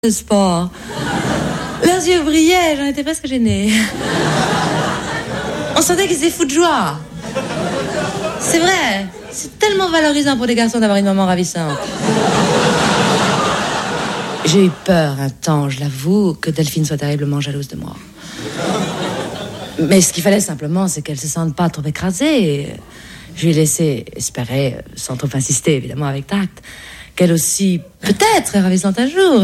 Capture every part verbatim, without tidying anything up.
de sport. Leurs yeux brillaient, j'en étais presque gênée. On sentait qu'ils étaient fous de joie. C'est vrai, c'est tellement valorisant pour des garçons d'avoir une maman ravissante. J'ai eu peur un temps, je l'avoue, que Delphine soit terriblement jalouse de moi. Mais ce qu'il fallait simplement, c'est qu'elle se sente pas trop écrasée. Je lui ai laissé espérer, sans trop insister, évidemment, avec tact, qu'elle aussi, peut-être, est ravissante un jour.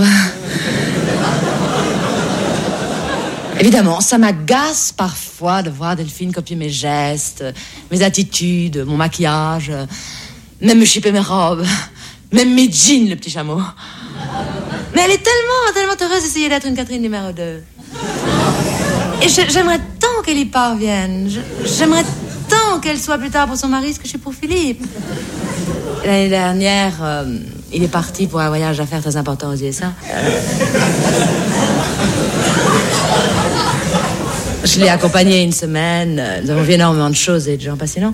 Évidemment, ça m'agace parfois de voir Delphine copier mes gestes, mes attitudes, mon maquillage, même me chipper mes robes, même mes jeans, le petit chameau. Mais elle est tellement, tellement heureuse d'essayer d'être une Catherine numéro deux. Et je, j'aimerais tant qu'elle y parvienne. Je, j'aimerais tant qu'elle soit plus tard pour son mari ce que je suis pour Philippe. L'année dernière, euh, il est parti pour un voyage d'affaires très important aux U S A. Je l'ai accompagné une semaine. Nous avons vu énormément de choses et de gens passionnants.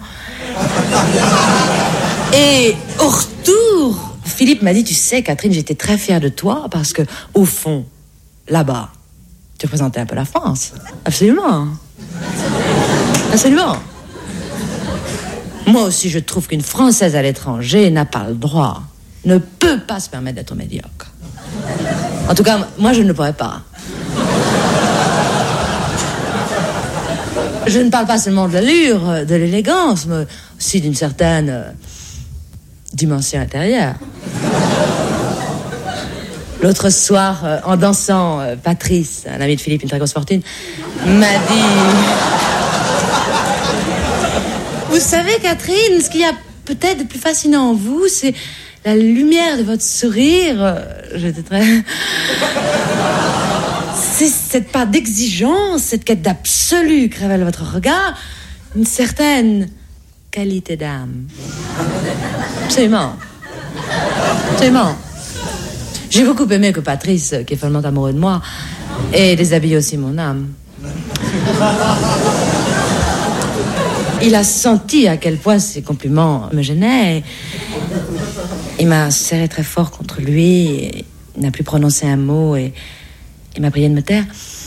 Et au retour, Philippe m'a dit, tu sais, Catherine, j'étais très fière de toi parce que, au fond, là-bas, tu représentais un peu la France. Absolument. Absolument. Moi aussi, je trouve qu'une Française à l'étranger n'a pas le droit, ne peut pas se permettre d'être médiocre. En tout cas, moi, je ne le pourrais pas. Je ne parle pas seulement de l'allure, de l'élégance, mais aussi d'une certaine euh, dimension intérieure. L'autre soir, euh, en dansant, euh, Patrice, un ami de Philippe, une très grosse fortune, m'a dit... Vous savez, Catherine, ce qu'il y a peut-être de plus fascinant en vous, c'est la lumière de votre sourire. Euh, J'étais très... C'est cette part d'exigence, cette quête d'absolu que révèle votre regard, une certaine qualité d'âme. Absolument. Absolument. J'ai beaucoup aimé que Patrice, qui est follement amoureux de moi, ait déshabillé aussi mon âme. Il a senti à quel point ses compliments me gênaient. Il m'a serré très fort contre lui, il n'a plus prononcé un mot et il m'a prié de me taire.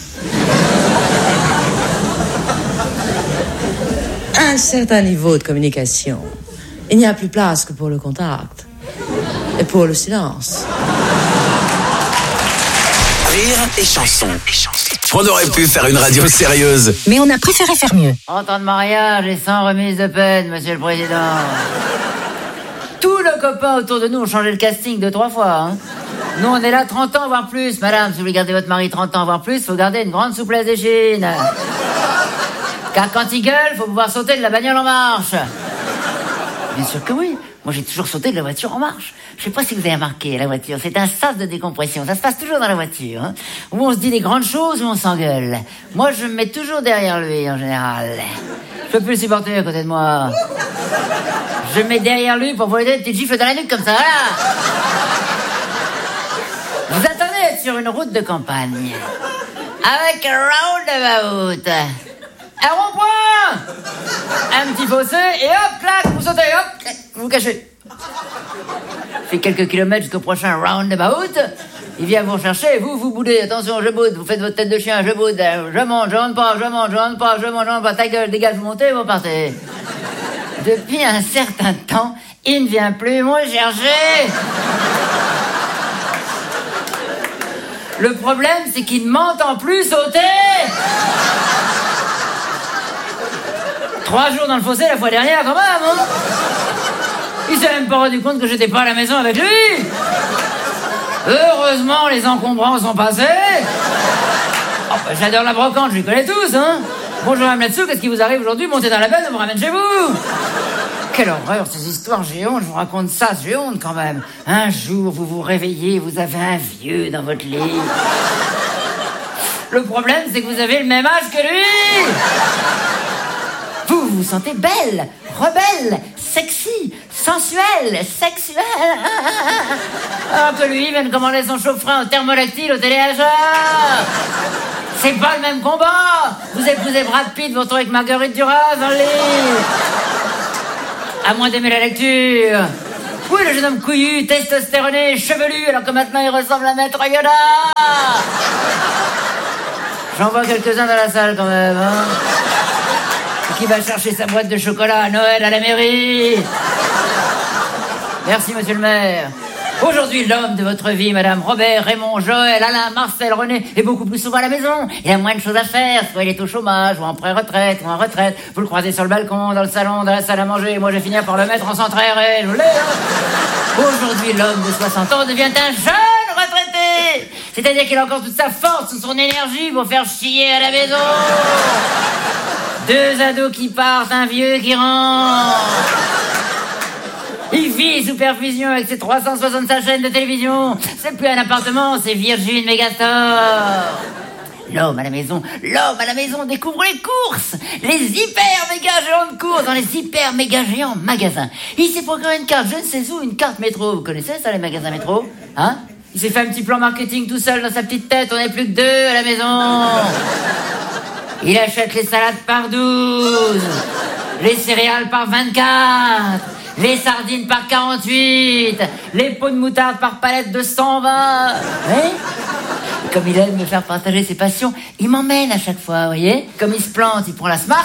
Un certain niveau de communication. Il n'y a plus place que pour le contact et pour le silence. Rire et chanson. On aurait pu faire une radio sérieuse, mais on a préféré faire mieux. trente ans de mariage et sans remise de peine, monsieur le président. Tous nos copains autour de nous ont changé le casting deux, trois fois. Hein. Nous, on est là trente ans, voire plus. Madame, si vous voulez garder votre mari trente ans, voire plus, faut garder une grande souplesse d'échine. Car quand il gueule, faut pouvoir sauter de la bagnole en marche. Bien sûr que oui. Moi, j'ai toujours sauté de la voiture en marche. Je sais pas si vous avez remarqué, la voiture, c'est un sas de décompression. Ça se passe toujours dans la voiture, hein. Où on se dit des grandes choses, où on s'engueule. Moi, je me mets toujours derrière lui, en général. Je peux plus le supporter à côté de moi. Je me mets derrière lui pour vous aider une petite gifle dans la nuque, comme ça, voilà. Vous attendez d'être sur une route de campagne. Avec un roundabout. Un rond-point. Un petit fossé, et hop, clac, vous sautez, hop, vous vous cachez. Fait quelques kilomètres jusqu'au prochain roundabout. Il vient vous rechercher et vous, vous boudez. Attention, je boude, vous faites votre tête de chien, je boude. Je monte, je monte pas, je monte, je monte pas, je monte, je monte pas. Ta gueule, dégage, vous montez, vous partez. Depuis un certain temps, il ne vient plus me chercher. Le problème, c'est qu'il ne m'entend plus sauter. Trois jours dans le fossé la fois dernière, quand même, hein. Il s'est même pas rendu compte que j'étais pas à la maison avec lui. Heureusement, les encombrants sont passés. Oh, bah, j'adore la brocante, je les connais tous, hein. Bonjour, madame là-dessous, qu'est-ce qui vous arrive aujourd'hui? Montez dans la benne, on vous ramène chez vous. Quelle horreur, ces histoires, j'ai honte, je vous raconte ça, j'ai honte quand même. Un jour, vous vous réveillez, vous avez un vieux dans votre lit. Le problème, c'est que vous avez le même âge que lui. Vous, vous vous sentez belle, rebelle, sexy, sensuelle, sexuelle. Alors que lui vient de commander son chauffe-frein au thermolactyle au téléachat. C'est pas le même combat. Vous épousez Brad Pitt, vous retrouvez avec Marguerite Duras dans le lit. À moins d'aimer la lecture. Oui, le jeune homme couillu, testostéroné, chevelu, alors que maintenant il ressemble à Maître Yoda. J'en vois quelques-uns dans la salle quand même, hein. Qui va chercher sa boîte de chocolat à Noël à la mairie? Merci, monsieur le maire. Aujourd'hui, l'homme de votre vie, madame, Robert, Raymond, Joël, Alain, Marcel, René, est beaucoup plus souvent à la maison. Il a moins de choses à faire, soit il est au chômage, ou en pré-retraite, ou en retraite. Vous le croisez sur le balcon, dans le salon, dans la salle à manger. Moi, je vais finir par le mettre en centre aéré. Je vous l'ai, hein. Aujourd'hui, l'homme de soixante ans devient un jeune retraité. C'est-à-dire qu'il a encore toute sa force, toute son énergie pour faire chier à la maison. Deux ados qui partent, un vieux qui rentre. Il vit sous perfusion avec ses trois cent soixante-cinq chaînes de télévision. C'est plus un appartement, c'est Virgin Megastore. L'homme à la maison, l'homme à la maison découvre les courses. Les hyper méga géants de courses dans les hyper méga géants magasins. Il s'est procuré une carte, je ne sais où, une carte métro. Vous connaissez ça, les magasins métro? Hein? Il s'est fait un petit plan marketing tout seul dans sa petite tête. On n'est plus que deux à la maison. Il achète les salades par douze, les céréales par vingt-quatre, les sardines par quarante-huit, les pots de moutarde par palette de cent vingt. Oui. Comme il aime me faire partager ses passions, il m'emmène à chaque fois, vous voyez. Comme il se plante, il prend la Smart.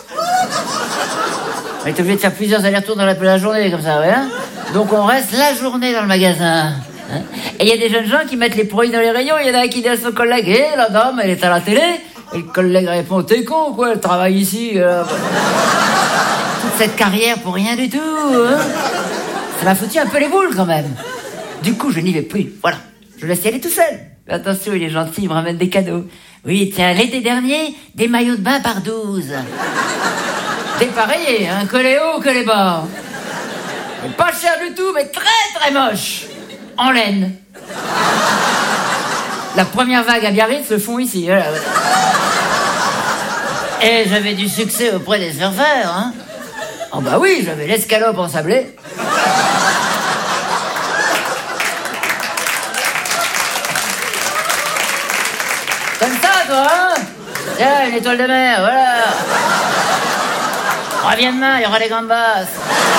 On est obligé de faire plusieurs allers-retours dans la, la journée, comme ça, ouais. Hein. Donc on reste la journée dans le magasin. Hein. Et il y a des jeunes gens qui mettent les pourris dans les rayons. Il y en a un qui dit à son collègue, hé, hey, la dame, elle est à la télé. Et le collègue répond, t'es con, quoi, elle travaille ici. Euh... Toute cette carrière pour rien du tout, hein. Ça m'a foutu un peu les boules, quand même. Du coup, je n'y vais plus, voilà. Je laisse y aller tout seul. Mais attention, il est gentil, il me ramène des cadeaux. Oui, tiens, l'été dernier, des maillots de bain par douze. Dépareillés, hein, que les hauts, que les bas. Et pas cher du tout, mais très très moche. En laine. La première vague à Biarritz se font ici. Voilà. Et j'avais du succès auprès des surfeurs, hein. Oh bah oui, j'avais l'escalope en sablé. Comme ça, toi, hein. Tiens, une étoile de mer, voilà. Reviens demain, il y aura les gambas.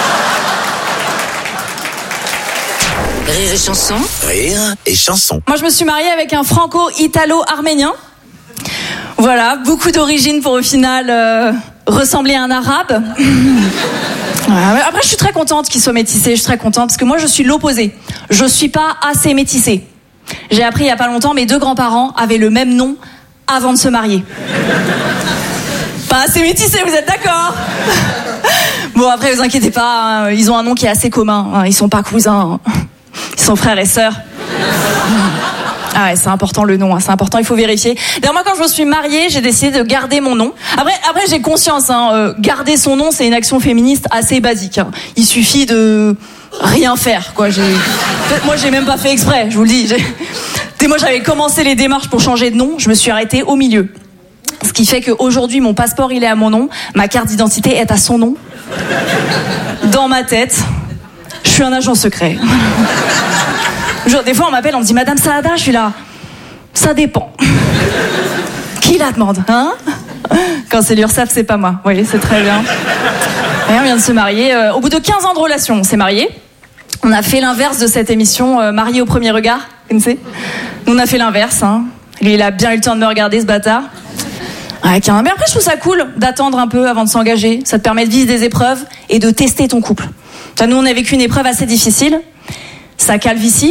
Rire et chanson. Rire et chanson. Moi, je me suis mariée avec un franco-italo-arménien. Voilà, beaucoup d'origines pour au final euh, ressembler à un arabe. Après, je suis très contente qu'il soit métissé. Je suis très contente parce que moi, je suis l'opposé. Je suis pas assez métissée. J'ai appris il y a pas longtemps, mes deux grands-parents avaient le même nom avant de se marier. Pas assez métissé, vous êtes d'accord? Bon, après, vous inquiétez pas, hein, ils ont un nom qui est assez commun. Hein, ils sont pas cousins, hein. Ils sont frères et sœurs. Ah ouais, c'est important le nom, hein, c'est important, il faut vérifier. D'ailleurs, moi, quand je me suis mariée, j'ai décidé de garder mon nom. Après, après j'ai conscience, hein, euh, garder son nom, c'est une action féministe assez basique. Hein. Il suffit de rien faire, quoi. J'ai... Moi, j'ai même pas fait exprès, je vous le dis. J'ai... Dès moi, j'avais commencé les démarches pour changer de nom, je me suis arrêtée au milieu. Ce qui fait qu'aujourd'hui, mon passeport, il est à mon nom, ma carte d'identité est à son nom. Dans ma tête, je suis un agent secret. Genre, des fois, on m'appelle, on me dit « Madame Saada », je suis là. Ça dépend. Qui la demande, hein? Quand c'est l'URSSAF, c'est pas moi. Vous voyez, c'est très bien. Et on vient de se marier. Euh, au bout de quinze ans de relation, on s'est mariés. On a fait l'inverse de cette émission, euh, Marié au premier regard. Vous connaissez? Nous, on a fait l'inverse. Hein. Lui, il a bien eu le temps de me regarder, ce bâtard. Ouais, mais après, je trouve ça cool d'attendre un peu avant de s'engager. Ça te permet de vivre des épreuves et de tester ton couple. Enfin, nous, on a vécu une épreuve assez difficile. Sa calvitie.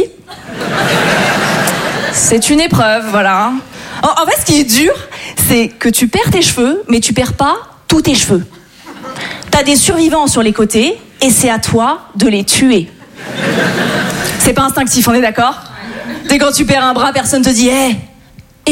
C'est une épreuve, voilà. En, en fait, ce qui est dur, c'est que tu perds tes cheveux, mais tu perds pas tous tes cheveux. T'as des survivants sur les côtés, et c'est à toi de les tuer. C'est pas instinctif, on est d'accord? Dès quand tu perds un bras, personne te dit « Hé, hey, égalise ».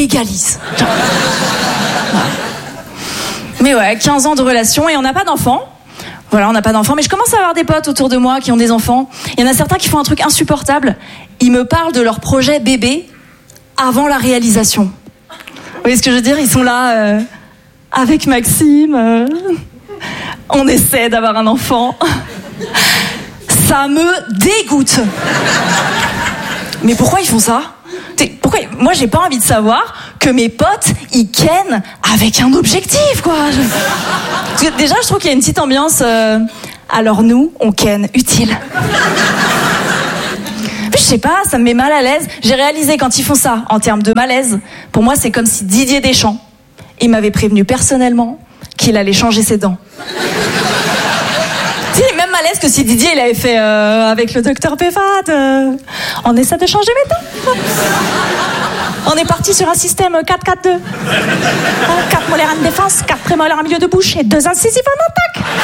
Mais ouais, quinze ans de relation, et on n'a pas d'enfants. Voilà, on n'a pas d'enfants, mais je commence à avoir des potes autour de moi qui ont des enfants. Il y en a certains qui font un truc insupportable. Ils me parlent de leur projet bébé avant la réalisation. Vous voyez ce que je veux dire? Ils sont là, euh, avec Maxime, euh, on essaie d'avoir un enfant. Ça me dégoûte. Mais pourquoi ils font ça? Pourquoi? Moi, j'ai pas envie de savoir que mes potes, ils kennent avec un objectif, quoi. Je... Déjà, je trouve qu'il y a une petite ambiance... Euh... Alors nous, on ken utile. sais pas, ça me met mal à l'aise. J'ai réalisé quand ils font ça, en termes de malaise, pour moi c'est comme si Didier Deschamps, il m'avait prévenu personnellement qu'il allait changer ses dents. Tu sais, même malaise que si Didier il avait fait euh, avec le docteur Péfat, euh, on essaie de changer mes dents. On est parti sur un système quatre quatre deux. quatre molaires en défense, quatre prémolaires en milieu de bouche et deux incisives en attaque.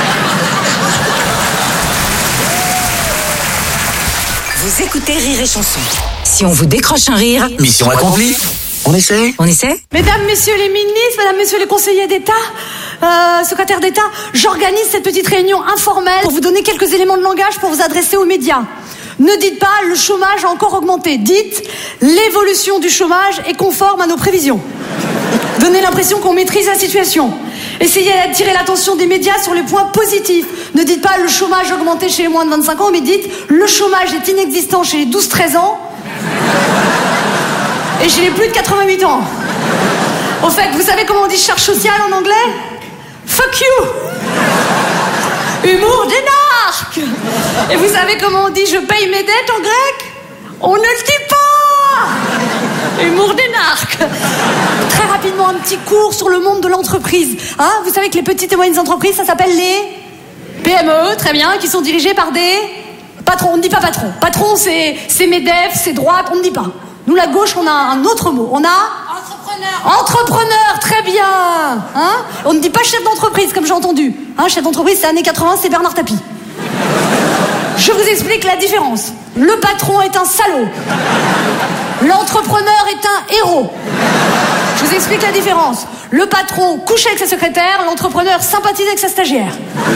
Vous écoutez Rire et Chanson. Si on vous décroche un rire, Mission accomplie. On essaie. on essaie? Mesdames, messieurs les ministres, mesdames, messieurs les conseillers d'État, euh, secrétaires d'État, j'organise cette petite réunion informelle pour vous donner quelques éléments de langage pour vous adresser aux médias. Ne dites pas le chômage a encore augmenté. Dites l'évolution du chômage est conforme à nos prévisions. Donnez l'impression qu'on maîtrise la situation. Essayez d'attirer l'attention des médias sur les points positifs. Ne dites pas le chômage a augmenté chez les moins de vingt-cinq ans, mais dites le chômage est inexistant chez les douze treize ans et chez les plus de quatre-vingt-huit ans. Au fait, vous savez comment on dit charge sociale en anglais? Fuck you. Humour d'énarque. Et vous savez comment on dit je paye mes dettes en grec? On ne le dit pas. Humour d'énarque. Très rapidement, un petit cours sur le monde de l'entreprise. Hein, vous savez que les petites et moyennes entreprises, ça s'appelle les P M E, très bien, qui sont dirigées par des patrons. On ne dit pas patron. Patron, c'est, c'est MEDEF, c'est droite, on ne dit pas. Nous, la gauche, on a un autre mot. On a... Entrepreneur. Entrepreneur, très bien. Hein, on ne dit pas chef d'entreprise, comme j'ai entendu. Hein, chef d'entreprise, c'est années quatre-vingts, c'est Bernard Tapie. Je vous explique la différence. Le patron est un salaud. L'entrepreneur est un héros. Je vous explique la différence. Le patron couche avec sa secrétaire, l'entrepreneur sympathise avec sa stagiaire.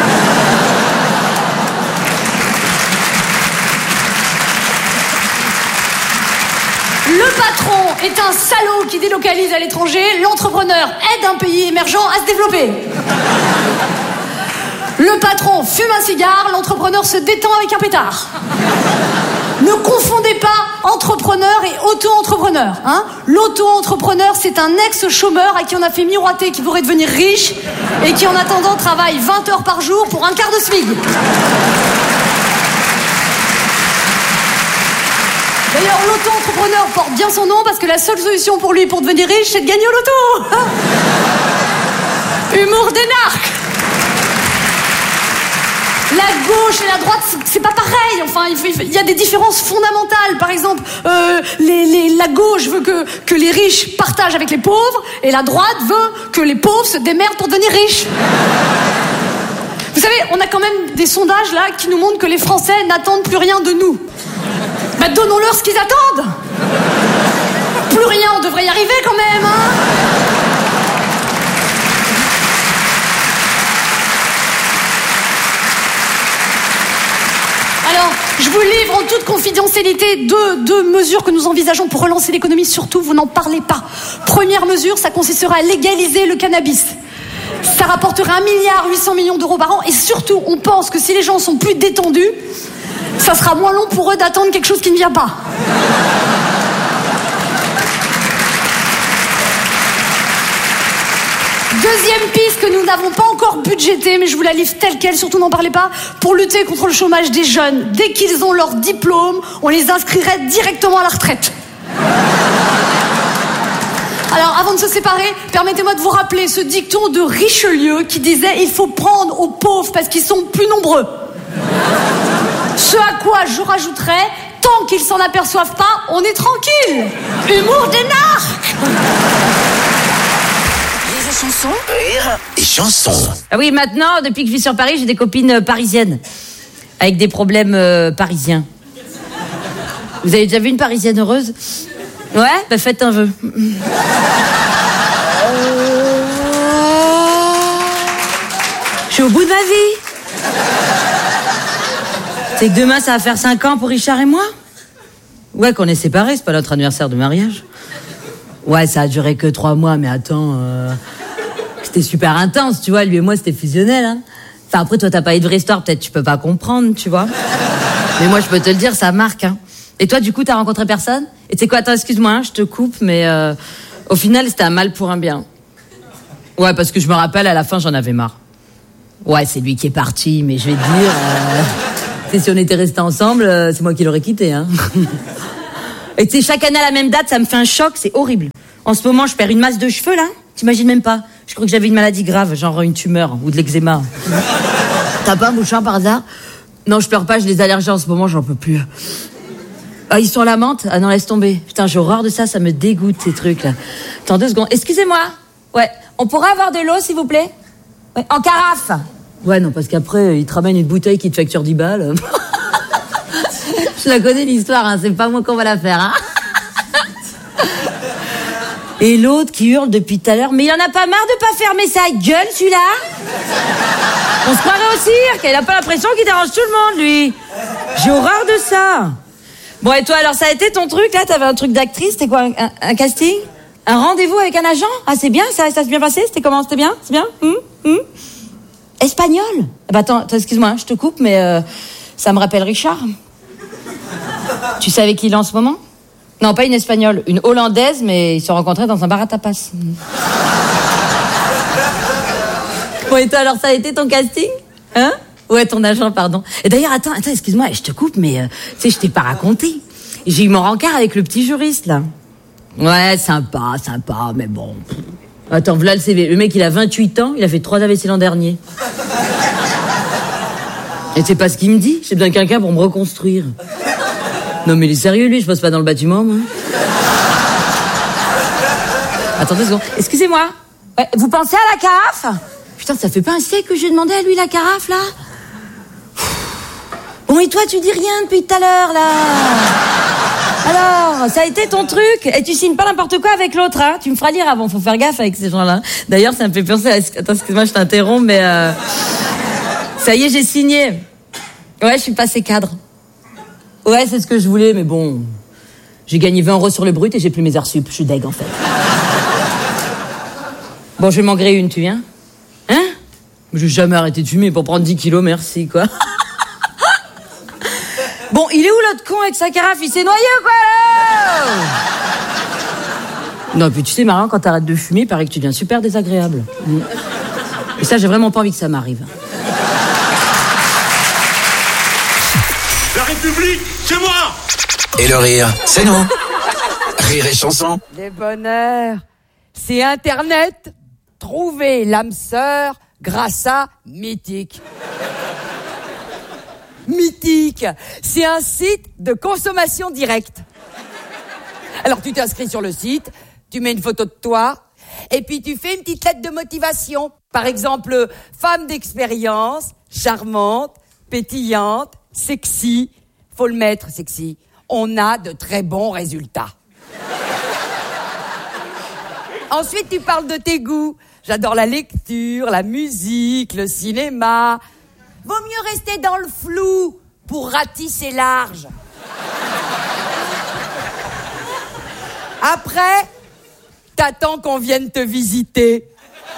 Le patron est un salaud qui délocalise à l'étranger, l'entrepreneur aide un pays émergent à se développer. Le patron fume un cigare, l'entrepreneur se détend avec un pétard. Ne confondez pas entrepreneur et auto-entrepreneur. Hein, l'auto-entrepreneur, c'est un ex-chômeur à qui on a fait miroiter qu'il pourrait devenir riche et qui, en attendant, travaille vingt heures par jour pour un quart de SMIC. D'ailleurs, l'auto-entrepreneur porte bien son nom parce que la seule solution pour lui pour devenir riche, c'est de gagner au loto. Humour d'énarque. La gauche et la droite, c'est pas pareil. Enfin, il y a des différences fondamentales. Par exemple, euh, les, les, la gauche veut que, que les riches partagent avec les pauvres et la droite veut que les pauvres se démerdent pour devenir riches. Vous savez, on a quand même des sondages là qui nous montrent que les Français n'attendent plus rien de nous. Bah, donnons-leur ce qu'ils attendent. Plus rien, on devrait y arriver quand même, hein. Alors, je vous livre en toute confidentialité deux, deux mesures que nous envisageons pour relancer l'économie. Surtout, vous n'en parlez pas. Première mesure, ça consistera à légaliser le cannabis. Ça rapporterait un milliard huit cents millions d'euros par an. Et surtout, on pense que si les gens sont plus détendus, ça sera moins long pour eux d'attendre quelque chose qui ne vient pas. Deuxième piste que nous n'avons pas encore budgétée, mais je vous la livre telle quelle, surtout n'en parlez pas, pour lutter contre le chômage des jeunes. Dès qu'ils ont leur diplôme, on les inscrirait directement à la retraite. Alors, avant de se séparer, permettez-moi de vous rappeler ce dicton de Richelieu qui disait « Il faut prendre aux pauvres parce qu'ils sont plus nombreux ». Ce à quoi je rajouterais « Tant qu'ils s'en aperçoivent pas, on est tranquille ». Humour d'énarque. Rire et Chanson. Rire et Chanson. Ah oui, maintenant, depuis que je vis sur Paris, j'ai des copines euh, parisiennes. Avec des problèmes euh, parisiens. Vous avez déjà vu une Parisienne heureuse? Ouais? Bah faites un vœu. Je suis au bout de ma vie. C'est que demain, ça va faire cinq ans pour Richard et moi? Ouais, qu'on est séparés, c'est pas notre anniversaire de mariage. Ouais, ça a duré que trois mois, mais attends... Euh... C'était super intense, tu vois, lui et moi, c'était fusionnel, hein. Enfin, après, toi, t'as pas eu de vraie histoire, peut-être tu peux pas comprendre, tu vois. Mais moi, je peux te le dire, ça marque, hein. Et toi, du coup, t'as rencontré personne? Et tu sais quoi, attends, excuse-moi, hein, je te coupe, mais euh, au final, c'était un mal pour un bien. Ouais, parce que je me rappelle, à la fin, j'en avais marre. Ouais, c'est lui qui est parti, mais je vais te dire... Euh... Tu sais, si on était restés ensemble, euh, c'est moi qui l'aurais quitté, hein. Et tu sais, chaque année à la même date, ça me fait un choc, c'est horrible. En ce moment, je perds une masse de cheveux, là. T'imagines même pas. Je crois que j'avais une maladie grave, genre une tumeur ou de l'eczéma. T'as pas un bouchon par hasard? Non, je pleure pas, j'ai des allergies en ce moment, j'en peux plus. Ah, ils sont à la menthe? Ah non, laisse tomber. Putain, j'ai horreur de ça, ça me dégoûte, ces trucs-là. Attends deux secondes. Excusez-moi. Ouais, on pourrait avoir de l'eau, s'il vous plaît? Ouais, en carafe. Ouais, non, parce qu'après, ils te ramènent une bouteille qui te facture dix balles. Je la connais, l'histoire, hein, c'est pas moi qu'on va la faire, hein. Et l'autre qui hurle depuis tout à l'heure, mais il en a pas marre de pas fermer sa gueule, celui-là? On se croirait au cirque, il a pas l'impression qu'il dérange tout le monde, lui. J'ai horreur de ça. Bon, et toi, alors, ça a été ton truc, là? T'avais un truc d'actrice, c'était quoi, un, un, un casting? Un rendez-vous avec un agent? Ah, c'est bien, ça, ça s'est bien passé? C'était comment? C'était bien? C'est bien? Hum, hum. Espagnol? Ah bah attends, attends, excuse-moi, hein, je te coupe, mais euh, ça me rappelle Richard. Tu sais avec qui il est en ce moment? Non, pas une espagnole, une hollandaise, mais ils se sont rencontrés dans un bar à tapas. Bon, et toi, alors, ça a été ton casting? Hein? Ouais, ton agent, pardon. Et d'ailleurs, attends, attends, excuse-moi, je te coupe, mais, euh, tu sais, je t'ai pas raconté. J'ai eu mon rencard avec le petit juriste, là. Ouais, sympa, sympa, mais bon. Attends, voilà le C V. Le mec, il a vingt-huit ans, il a fait trois A V C l'an dernier. Et c'est pas ce qu'il me dit, j'ai besoin de quelqu'un pour me reconstruire. Non, mais il est sérieux, lui, je passe pas dans le bâtiment, moi. Attendez une seconde. Excusez-moi. Ouais, vous pensez à la carafe? Putain, ça fait pas un siècle que j'ai demandé à lui la carafe, là? Bon, et toi, tu dis rien depuis tout à l'heure, là? Alors, ça a été ton truc? Et tu signes pas n'importe quoi avec l'autre, hein? Tu me feras lire avant, faut faire gaffe avec ces gens-là. D'ailleurs, ça me fait penser à... Attends, excuse-moi, je t'interromps, mais... Euh... Ça y est, j'ai signé. Ouais, je suis passé cadre. Ouais, c'est ce que je voulais, mais bon... J'ai gagné vingt euros sur le brut et j'ai plus mes heures sup. Je suis deg, en fait. Bon, je vais m'en griller une, tu viens? Hein? J'ai jamais arrêté de fumer pour prendre dix kilos, merci, quoi. Bon, il est où l'autre con avec sa carafe? Il s'est noyé ou quoi, là? Non, puis tu sais, Marion, quand t'arrêtes de fumer, il paraît que tu deviens super désagréable. Mm. Et ça, j'ai vraiment pas envie que ça m'arrive. La République, c'est moi! Et le rire, c'est nous. Rire et chanson. Les bonheurs, c'est Internet. Trouver l'âme sœur grâce à Mythique. Mythique, c'est un site de consommation directe. Alors tu t'inscris sur le site, tu mets une photo de toi, et puis tu fais une petite lettre de motivation. Par exemple, femme d'expérience, charmante, pétillante, sexy. Faut le mettre, sexy. On a de très bons résultats. Ensuite, tu parles de tes goûts. J'adore la lecture, la musique, le cinéma. Vaut mieux rester dans le flou pour ratisser large. Après, t'attends qu'on vienne te visiter.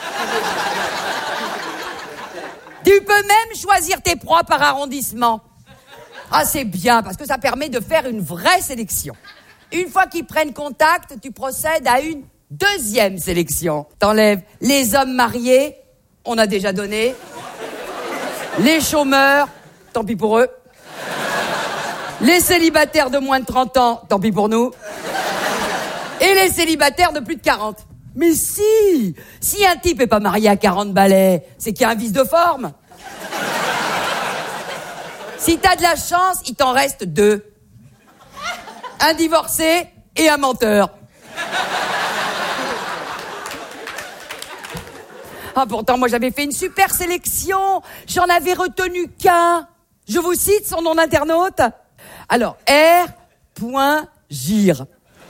Tu peux même choisir tes proies par arrondissement. Ah, c'est bien, parce que ça permet de faire une vraie sélection. Une fois qu'ils prennent contact, tu procèdes à une deuxième sélection. T'enlèves les hommes mariés, on a déjà donné. Les chômeurs, tant pis pour eux. Les célibataires de moins de trente ans, tant pis pour nous. Et les célibataires de plus de quarante. Mais si, si un type est pas marié à quarante balais, c'est qu'il y a un vice de forme. Si t'as de la chance, il t'en reste deux. Un divorcé et un menteur. Ah, pourtant, moi, j'avais fait une super sélection. J'en avais retenu qu'un. Je vous cite son nom d'internaute. Alors, R. Gire.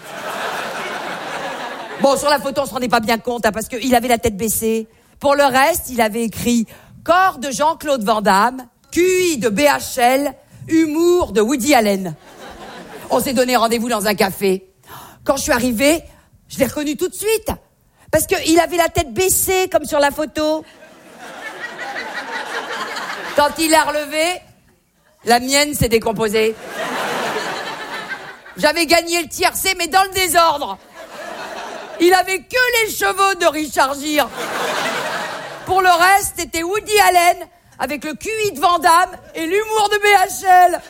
Bon, sur la photo, on se rendait pas bien compte, hein, parce qu'il avait la tête baissée. Pour le reste, il avait écrit corps de Jean-Claude Van Damme, Q I de B H L, humour de Woody Allen. On s'est donné rendez-vous dans un café. Quand je suis arrivée, je l'ai reconnu tout de suite. Parce qu'il avait la tête baissée, comme sur la photo. Quand il l'a relevée, la mienne s'est décomposée. J'avais gagné le tiercé, mais dans le désordre. Il avait que les cheveux de Richard Gere. Pour le reste, c'était Woody Allen avec le Q I de Van Damme et l'humour de B H L.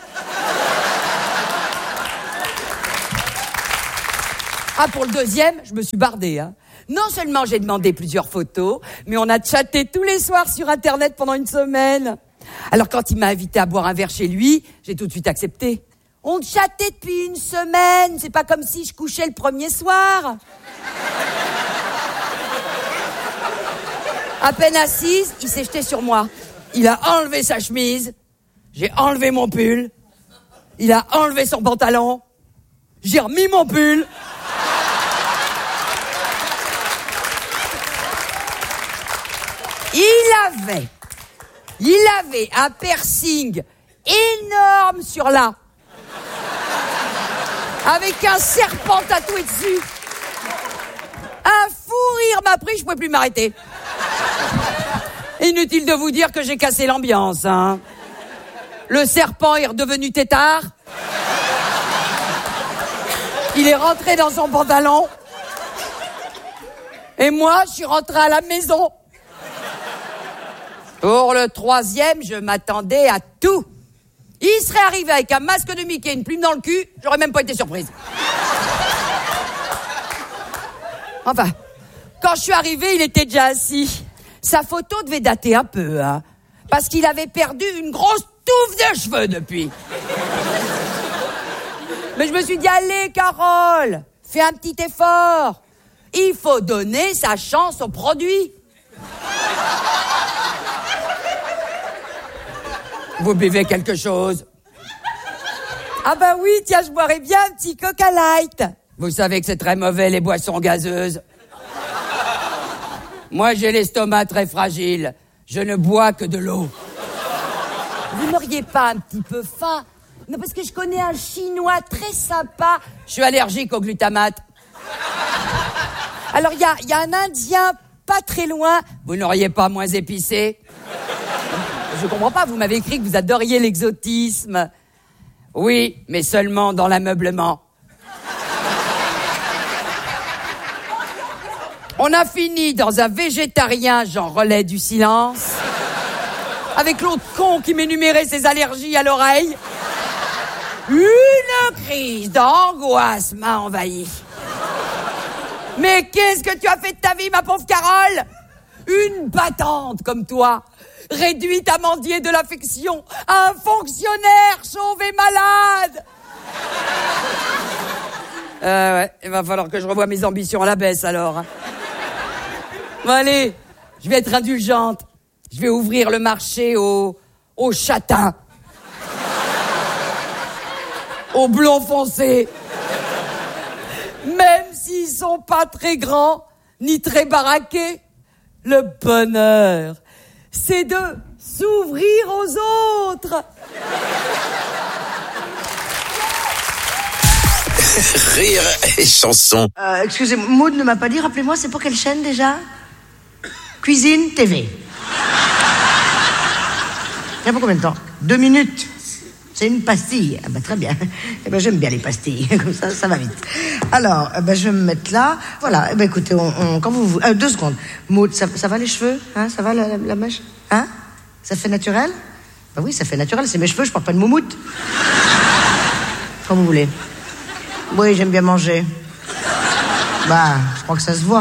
Ah, pour le deuxième, je me suis bardée, hein. Non seulement j'ai demandé plusieurs photos, mais on a chatté tous les soirs sur Internet pendant une semaine. Alors quand il m'a invité à boire un verre chez lui, j'ai tout de suite accepté. On chattait depuis une semaine, c'est pas comme si je couchais le premier soir. À peine assise, il s'est jeté sur moi. Il a enlevé sa chemise, j'ai enlevé mon pull, il a enlevé son pantalon, j'ai remis mon pull. Il avait, il avait un piercing énorme sur là, avec un serpent tatoué dessus. Un fou rire m'a pris, je pouvais plus m'arrêter. Inutile de vous dire que j'ai cassé l'ambiance, hein. Le serpent est redevenu tétard. Il est rentré dans son pantalon. Et moi, je suis rentrée à la maison. Pour le troisième, je m'attendais à tout. Il serait arrivé avec un masque de Mickey et une plume dans le cul, j'aurais même pas été surprise. Enfin, quand je suis arrivée, il était déjà assis. Sa photo devait dater un peu, hein, parce qu'il avait perdu une grosse touffe de cheveux depuis. Mais je me suis dit, allez, Carole, fais un petit effort. Il faut donner sa chance au produit. Vous buvez quelque chose? Ah bah oui, tiens, je boirais bien un petit Coca Light. Vous savez que c'est très mauvais, les boissons gazeuses. Moi, j'ai l'estomac très fragile. Je ne bois que de l'eau. Vous n'auriez pas un petit peu faim? Non, parce que je connais un Chinois très sympa. Je suis allergique au glutamate. Alors, il y a, y a un Indien pas très loin. Vous n'auriez pas moins épicé? Je comprends pas, vous m'avez écrit que vous adoriez l'exotisme. Oui, mais seulement dans l'ameublement. On a fini dans un végétarien, genre relais du silence, avec l'autre con qui m'énumérait ses allergies à l'oreille. Une crise d'angoisse m'a envahi. Mais qu'est-ce que tu as fait de ta vie, ma pauvre Carole? Une battante comme toi, réduite à mendier de l'affection, à un fonctionnaire chauve et malade. Euh, ouais, il va falloir que je revoie mes ambitions à la baisse, alors. Bon, allez, je vais être indulgente. Je vais ouvrir le marché aux, aux châtains. Aux blonds foncés. Même s'ils sont pas très grands, ni très baraqués. Le bonheur, c'est de s'ouvrir aux autres. Rire et chanson. Euh, excusez-moi, Maud ne m'a pas dit, rappelez-moi, c'est pour quelle chaîne déjà? Cuisine T V. Il y a pour combien de temps? Deux minutes. C'est une pastille. Ah bah très bien. Eh ben j'aime bien les pastilles. Comme ça, ça va vite. Alors, eh ben, je vais me mettre là. Voilà. Eh ben écoutez, on, on, quand vous vous... Euh, deux secondes. Maud, ça, ça va les cheveux? Hein, ça va la, la, la mèche? Hein? Ça fait naturel? Bah oui, ça fait naturel. C'est mes cheveux, je porte pas de moumoute. Comme vous voulez. Oui, j'aime bien manger. Bah, je crois que ça se voit.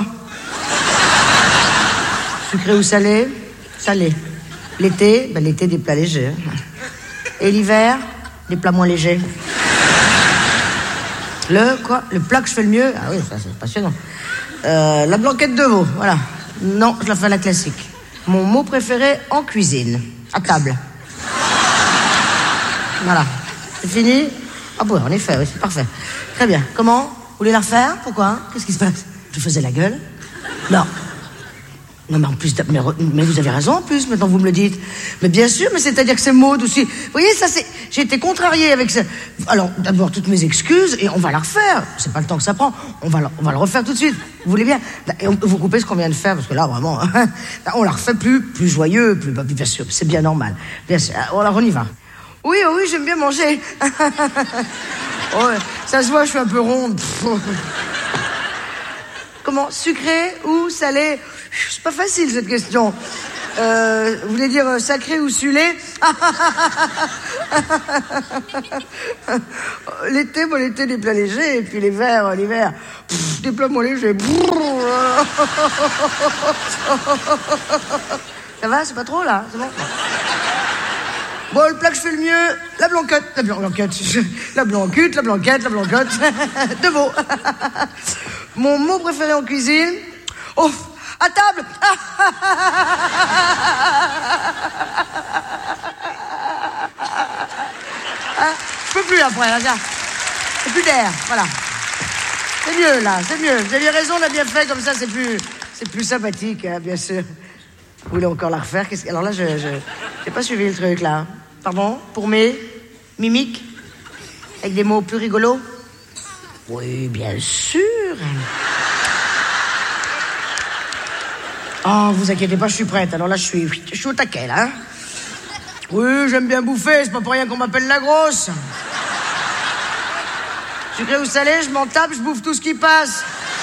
Sucré ou salé? Salé. L'été? Bah l'été, des plats légers. Et l'hiver, des plats moins légers. Le quoi? Le plat que je fais le mieux? Ah oui, ça c'est passionnant. Euh, la blanquette de veau, voilà. Non, je la fais à la classique. Mon mot préféré en cuisine. À table. Voilà. C'est fini? Ah bon, en effet, oui, c'est parfait. Très bien. Comment? Vous voulez la refaire? Pourquoi? Qu'est-ce qui se passe? Je faisais la gueule? Non. Non, mais en plus, mais, mais vous avez raison en plus, maintenant vous me le dites. Mais bien sûr, mais c'est-à-dire que c'est Maud aussi. Vous voyez, ça c'est... J'ai été contrariée avec ça. Alors, d'abord, toutes mes excuses, et on va la refaire. C'est pas le temps que ça prend. On va, la, on va le refaire tout de suite. Vous voulez bien? Et on, vous coupez ce qu'on vient de faire, parce que là, vraiment, on la refait plus, plus joyeux, plus... Bien sûr, c'est bien normal. Bien sûr. Alors, on y va. Oui, oh oui, j'aime bien manger. Oh, ça se voit, je suis un peu ronde. Comment? Sucré ou salé? C'est pas facile, cette question. Euh, vous voulez dire euh, sacré ou sulé? L'été, bon, l'été, des plats légers, et puis l'hiver, l'hiver, pff, des plats moins légers. Ça va, c'est pas trop, là? C'est bon? Bon, le plat que je fais le mieux, la blanquette, la blanquette, la blanquette, la blanquette, la blanquette, de veau. Mon mot préféré en cuisine, oh, à table. Ah, je peux plus après, là, tiens. C'est plus d'air, voilà. C'est mieux, là, c'est mieux. Vous aviez raison, on a bien fait, comme ça, c'est plus, c'est plus sympathique, hein, bien sûr. Vous voulez encore la refaire? Qu'est-ce que... Alors là, je, je, j'ai pas suivi le truc, là. Pardon? Pour mes mimiques? Avec des mots plus rigolos? Oui, bien sûr. Oh, vous inquiétez pas, je suis prête. Alors là, je suis, je suis au taquet, là. Hein. Oui, j'aime bien bouffer, c'est pas pour rien qu'on m'appelle la grosse. Sucré ou salé, je m'en tape, je bouffe tout ce qui passe.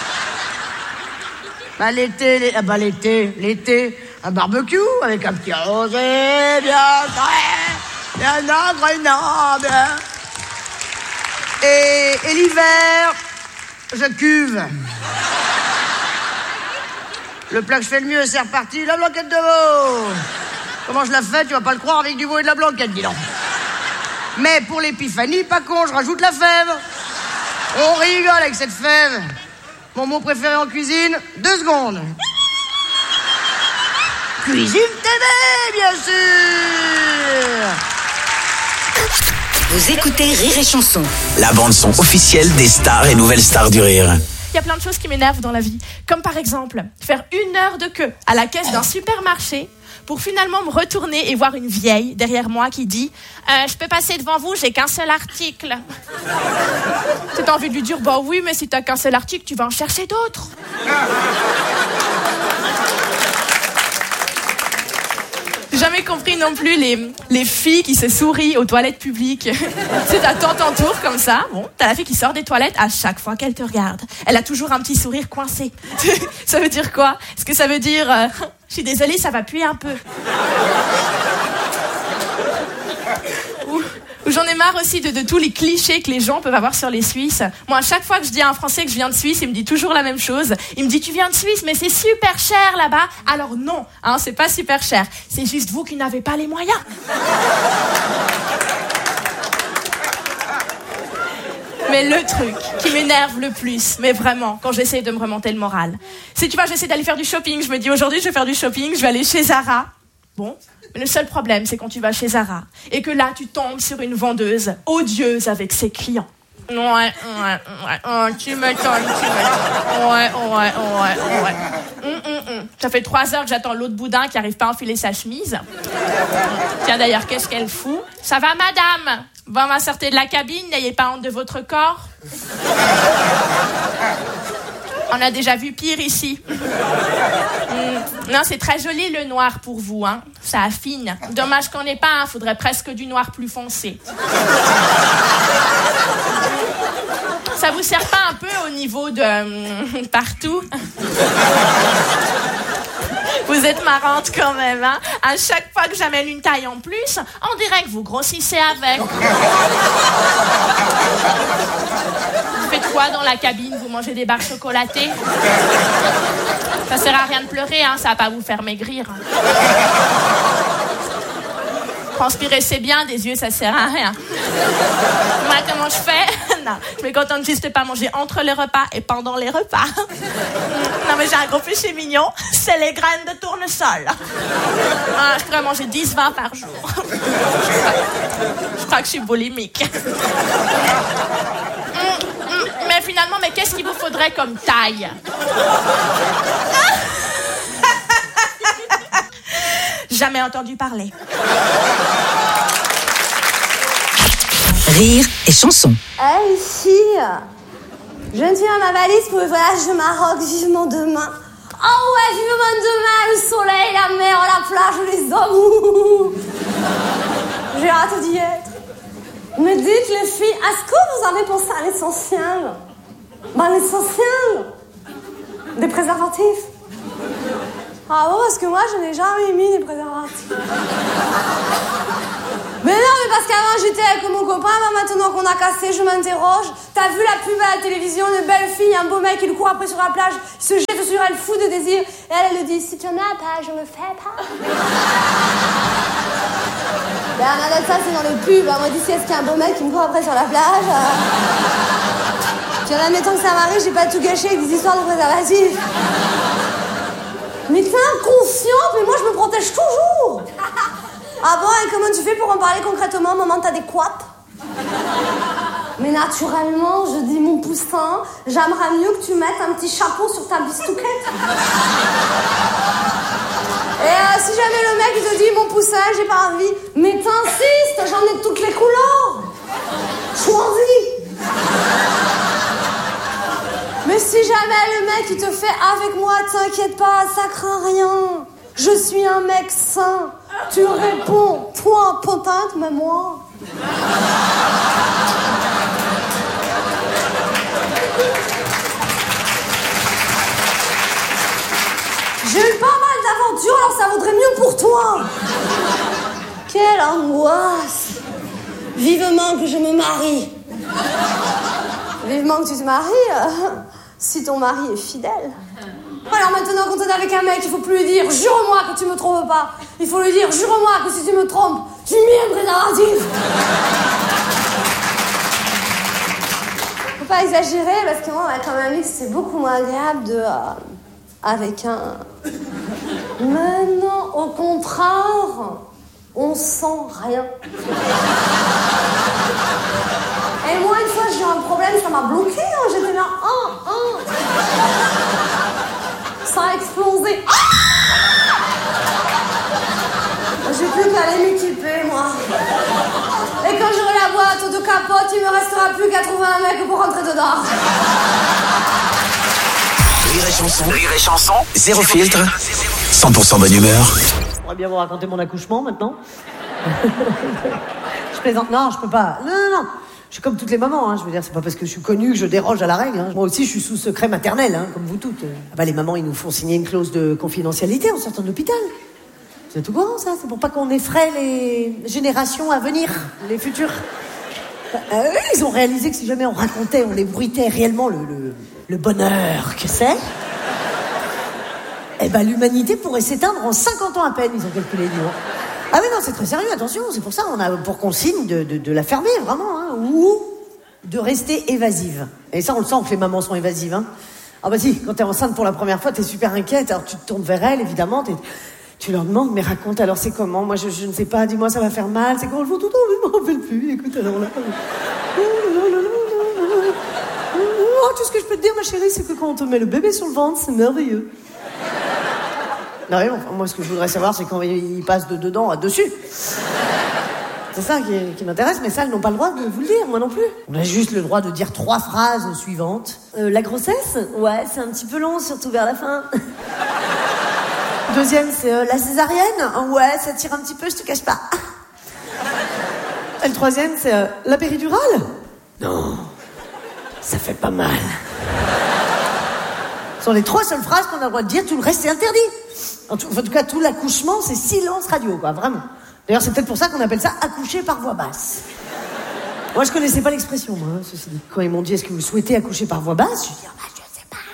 Bah l'été, les... ah bah l'été, l'été, un barbecue avec un petit rosé bien frais, bien agréable. Et, et l'hiver, je cuve. Le plat que je fais le mieux, c'est reparti, la blanquette de veau. Comment je la fais, tu vas pas le croire, avec du veau et de la blanquette, dis donc. Mais pour l'épiphanie, pas con, je rajoute la fève. On rigole avec cette fève. Mon mot préféré en cuisine, deux secondes. Cuisine T V, bien sûr. Vous écoutez Rire et Chanson. La bande-son officielle des stars et nouvelles stars du rire. Il y a plein de choses qui m'énervent dans la vie. Comme par exemple, faire une heure de queue à la caisse d'un supermarché pour finalement me retourner et voir une vieille derrière moi qui dit euh, « Je peux passer devant vous, j'ai qu'un seul article. » T'as envie de lui dire « Bah oui, mais si t'as qu'un seul article, tu vas en chercher d'autres. » J'ai jamais compris non plus les, les filles qui se sourient aux toilettes publiques. Tu sais, t'attends ton tour comme ça. Bon, t'as la fille qui sort des toilettes à chaque fois qu'elle te regarde. Elle a toujours un petit sourire coincé. Ça veut dire quoi? Est-ce que ça veut dire euh, je suis désolée, ça va puer un peu? Ou, ou j'en ai marre aussi de, de tous les clichés que les gens peuvent avoir sur les Suisses. Moi, à chaque fois que je dis à un Français que je viens de Suisse, il me dit toujours la même chose. Il me dit, tu viens de Suisse, mais c'est super cher là-bas. Alors non, hein, c'est pas super cher. C'est juste vous qui n'avez pas les moyens. Mais le truc qui m'énerve le plus, mais vraiment, quand j'essaie de me remonter le moral, c'est, tu vois, j'essaie d'aller faire du shopping. Je me dis, aujourd'hui, je vais faire du shopping, je vais aller chez Zara. Bon, mais le seul problème, c'est quand tu vas chez Zara et que là, tu tombes sur une vendeuse odieuse avec ses clients. Ouais, ouais, ouais, oh, tu m'étonnes, tu m'étonnes. Ouais, ouais, ouais, ouais. Hum, hum, hum. Ça fait trois heures que j'attends l'autre boudin qui arrive pas à enfiler sa chemise. Tiens, d'ailleurs, qu'est-ce qu'elle fout? Ça va, madame? Bon, on va sortir de la cabine, n'ayez pas honte de votre corps. On a déjà vu pire ici. Mmh. Non, c'est très joli le noir pour vous, hein. Ça affine. Dommage qu'on n'ait pas, hein. Faudrait presque du noir plus foncé. Ça vous sert pas un peu au niveau de euh, partout? Vous êtes marrante quand même, hein. À chaque fois que j'amène une taille en plus, on dirait que vous grossissez avec. Vous faites quoi dans la cabine? Vous mangez des barres chocolatées? Ça sert à rien de pleurer, hein. Ça va pas vous faire maigrir. Transpirer, c'est bien, des yeux, ça sert à rien. Moi, comment je fais? Non, je me contente juste de pas manger entre les repas et pendant les repas. Non, mais j'ai un gros péché mignon, c'est les graines de tournesol. Ah, je pourrais manger dix vingt par jour. Je crois que je suis boulimique. Mais finalement, mais qu'est-ce qu'il vous faudrait comme taille? Jamais entendu parler. Rire et Chanson. Hey, fille, je viens de finir ma valise pour le voyage de Maroc, vivement demain. Oh ouais, vivement demain, le soleil, la mer, la plage, les hommes. J'ai hâte d'y être. Me dites, les filles, est-ce que vous avez pensé à l'essentiel? Ben, l'essentiel, des préservatifs. Ah bon, parce que moi, je n'ai jamais mis des préservatifs. Mais non, mais parce qu'avant, j'étais avec mon copain, bah, maintenant qu'on a cassé, je m'interroge. T'as vu la pub à la télévision, une belle fille, un beau mec, il court après sur la plage, il se jette sur elle, fou de désir. Et elle, elle lui dit, si tu en as pas, je me fais pas. Ben, rien de ça, c'est dans les pubs. Moi, d'ici, est-ce qu'il y a un beau mec qui me court après sur la plage? Puis en admettant que ça m'arrive, j'ai pas tout gâché avec des histoires de préservatifs. Mais t'es inconsciente, mais moi, je me protège toujours. Ah bon, et comment tu fais pour en parler concrètement au moment adéquat? Mais naturellement, je dis mon poussin, j'aimerais mieux que tu mettes un petit chapeau sur ta bistouquette. Et euh, si jamais le mec il te dit mon poussin, j'ai pas envie, mais t'insistes, j'en ai de toutes les couleurs. Choisis. Mais si jamais le mec il te fait avec moi, t'inquiète pas, ça craint rien. Je suis un mec sain. Tu réponds, toi, potente, mais moi. J'ai eu pas mal d'aventures, alors ça vaudrait mieux pour toi. Quelle angoisse. Vivement que je me marie. Vivement que tu te maries, euh, si ton mari est fidèle. Alors maintenant, quand on est avec un mec, il faut plus lui dire « Jure-moi que tu me trompes pas ». Il faut lui dire « Jure-moi que si tu me trompes, tu mets un préservatif ». Faut pas exagérer, parce que moi, avec un ami, c'est beaucoup moins agréable de... Euh, avec un... Mais non, au contraire, on sent rien. Et moi, une fois, j'ai eu un problème, ça m'a bloqué, hein. J'étais là, un, un. Ça a explosé. Ah, j'ai plus qu'à aller m'équiper, moi. Et quand j'aurai la boîte de capote, il me restera plus qu'à trouver un mec pour rentrer dedans. Rire et chanson. Rire et chanson. Zéro filtre. cent pour cent bonne humeur. J'aimerais bien vous raconter mon accouchement maintenant. Je plaisante. Non, je peux pas. Non, non, non. Je suis comme toutes les mamans, hein. Je veux dire, c'est pas parce que je suis connue que je déroge à la règle, hein. Moi aussi, je suis sous secret maternel, hein, comme vous toutes. Ah bah, les mamans, ils nous font signer une clause de confidentialité en sortant de l'hôpital. Vous êtes au courant, ça? C'est pour pas qu'on effraie les générations à venir, les futures. Euh, ils ont réalisé que si jamais on racontait, on ébruitait réellement le, le, le bonheur que c'est, eh ben, l'humanité pourrait s'éteindre en cinquante ans à peine, ils ont calculé, dis donc. Ah oui, non, c'est très sérieux, attention, c'est pour ça on a pour consigne de, de, de la fermer, vraiment, hein, ou de rester évasive. Et ça, on le sent que les mamans sont évasives, hein. Ah bah si, quand t'es enceinte pour la première fois, t'es super inquiète, alors tu te tournes vers elles, évidemment, t'es, tu leur demandes, mais raconte, alors c'est comment? Moi, je, je ne sais pas, dis-moi, ça va faire mal, c'est quand elles font tout le temps, je m'en rappelle plus, écoute, alors là... Oh, tout ce que je peux te dire, ma chérie, c'est que quand on te met le bébé sur le ventre, c'est merveilleux. Non, mais bon, moi, ce que je voudrais savoir, c'est quand il passe de dedans à dessus. C'est ça qui, qui m'intéresse, mais ça, elles n'ont pas le droit de vous le dire, moi non plus. On a juste le droit de dire trois phrases suivantes. Euh, la grossesse? Ouais, c'est un petit peu long, surtout vers la fin. Deuxième, c'est euh, la césarienne? Ouais, ça tire un petit peu, je te cache pas. Et le troisième, c'est euh, la péridurale? Non, ça fait pas mal. Ce sont les trois seules phrases qu'on a le droit de dire, tout le reste c'est interdit. En tout, en tout cas, tout l'accouchement, c'est silence radio, quoi, vraiment. D'ailleurs, c'est peut-être pour ça qu'on appelle ça accoucher par voix basse. Moi, je connaissais pas l'expression, moi, hein, ceci dit. Quand ils m'ont dit, est-ce que vous souhaitez accoucher par voix basse? Je dis, ah bah, je sais pas.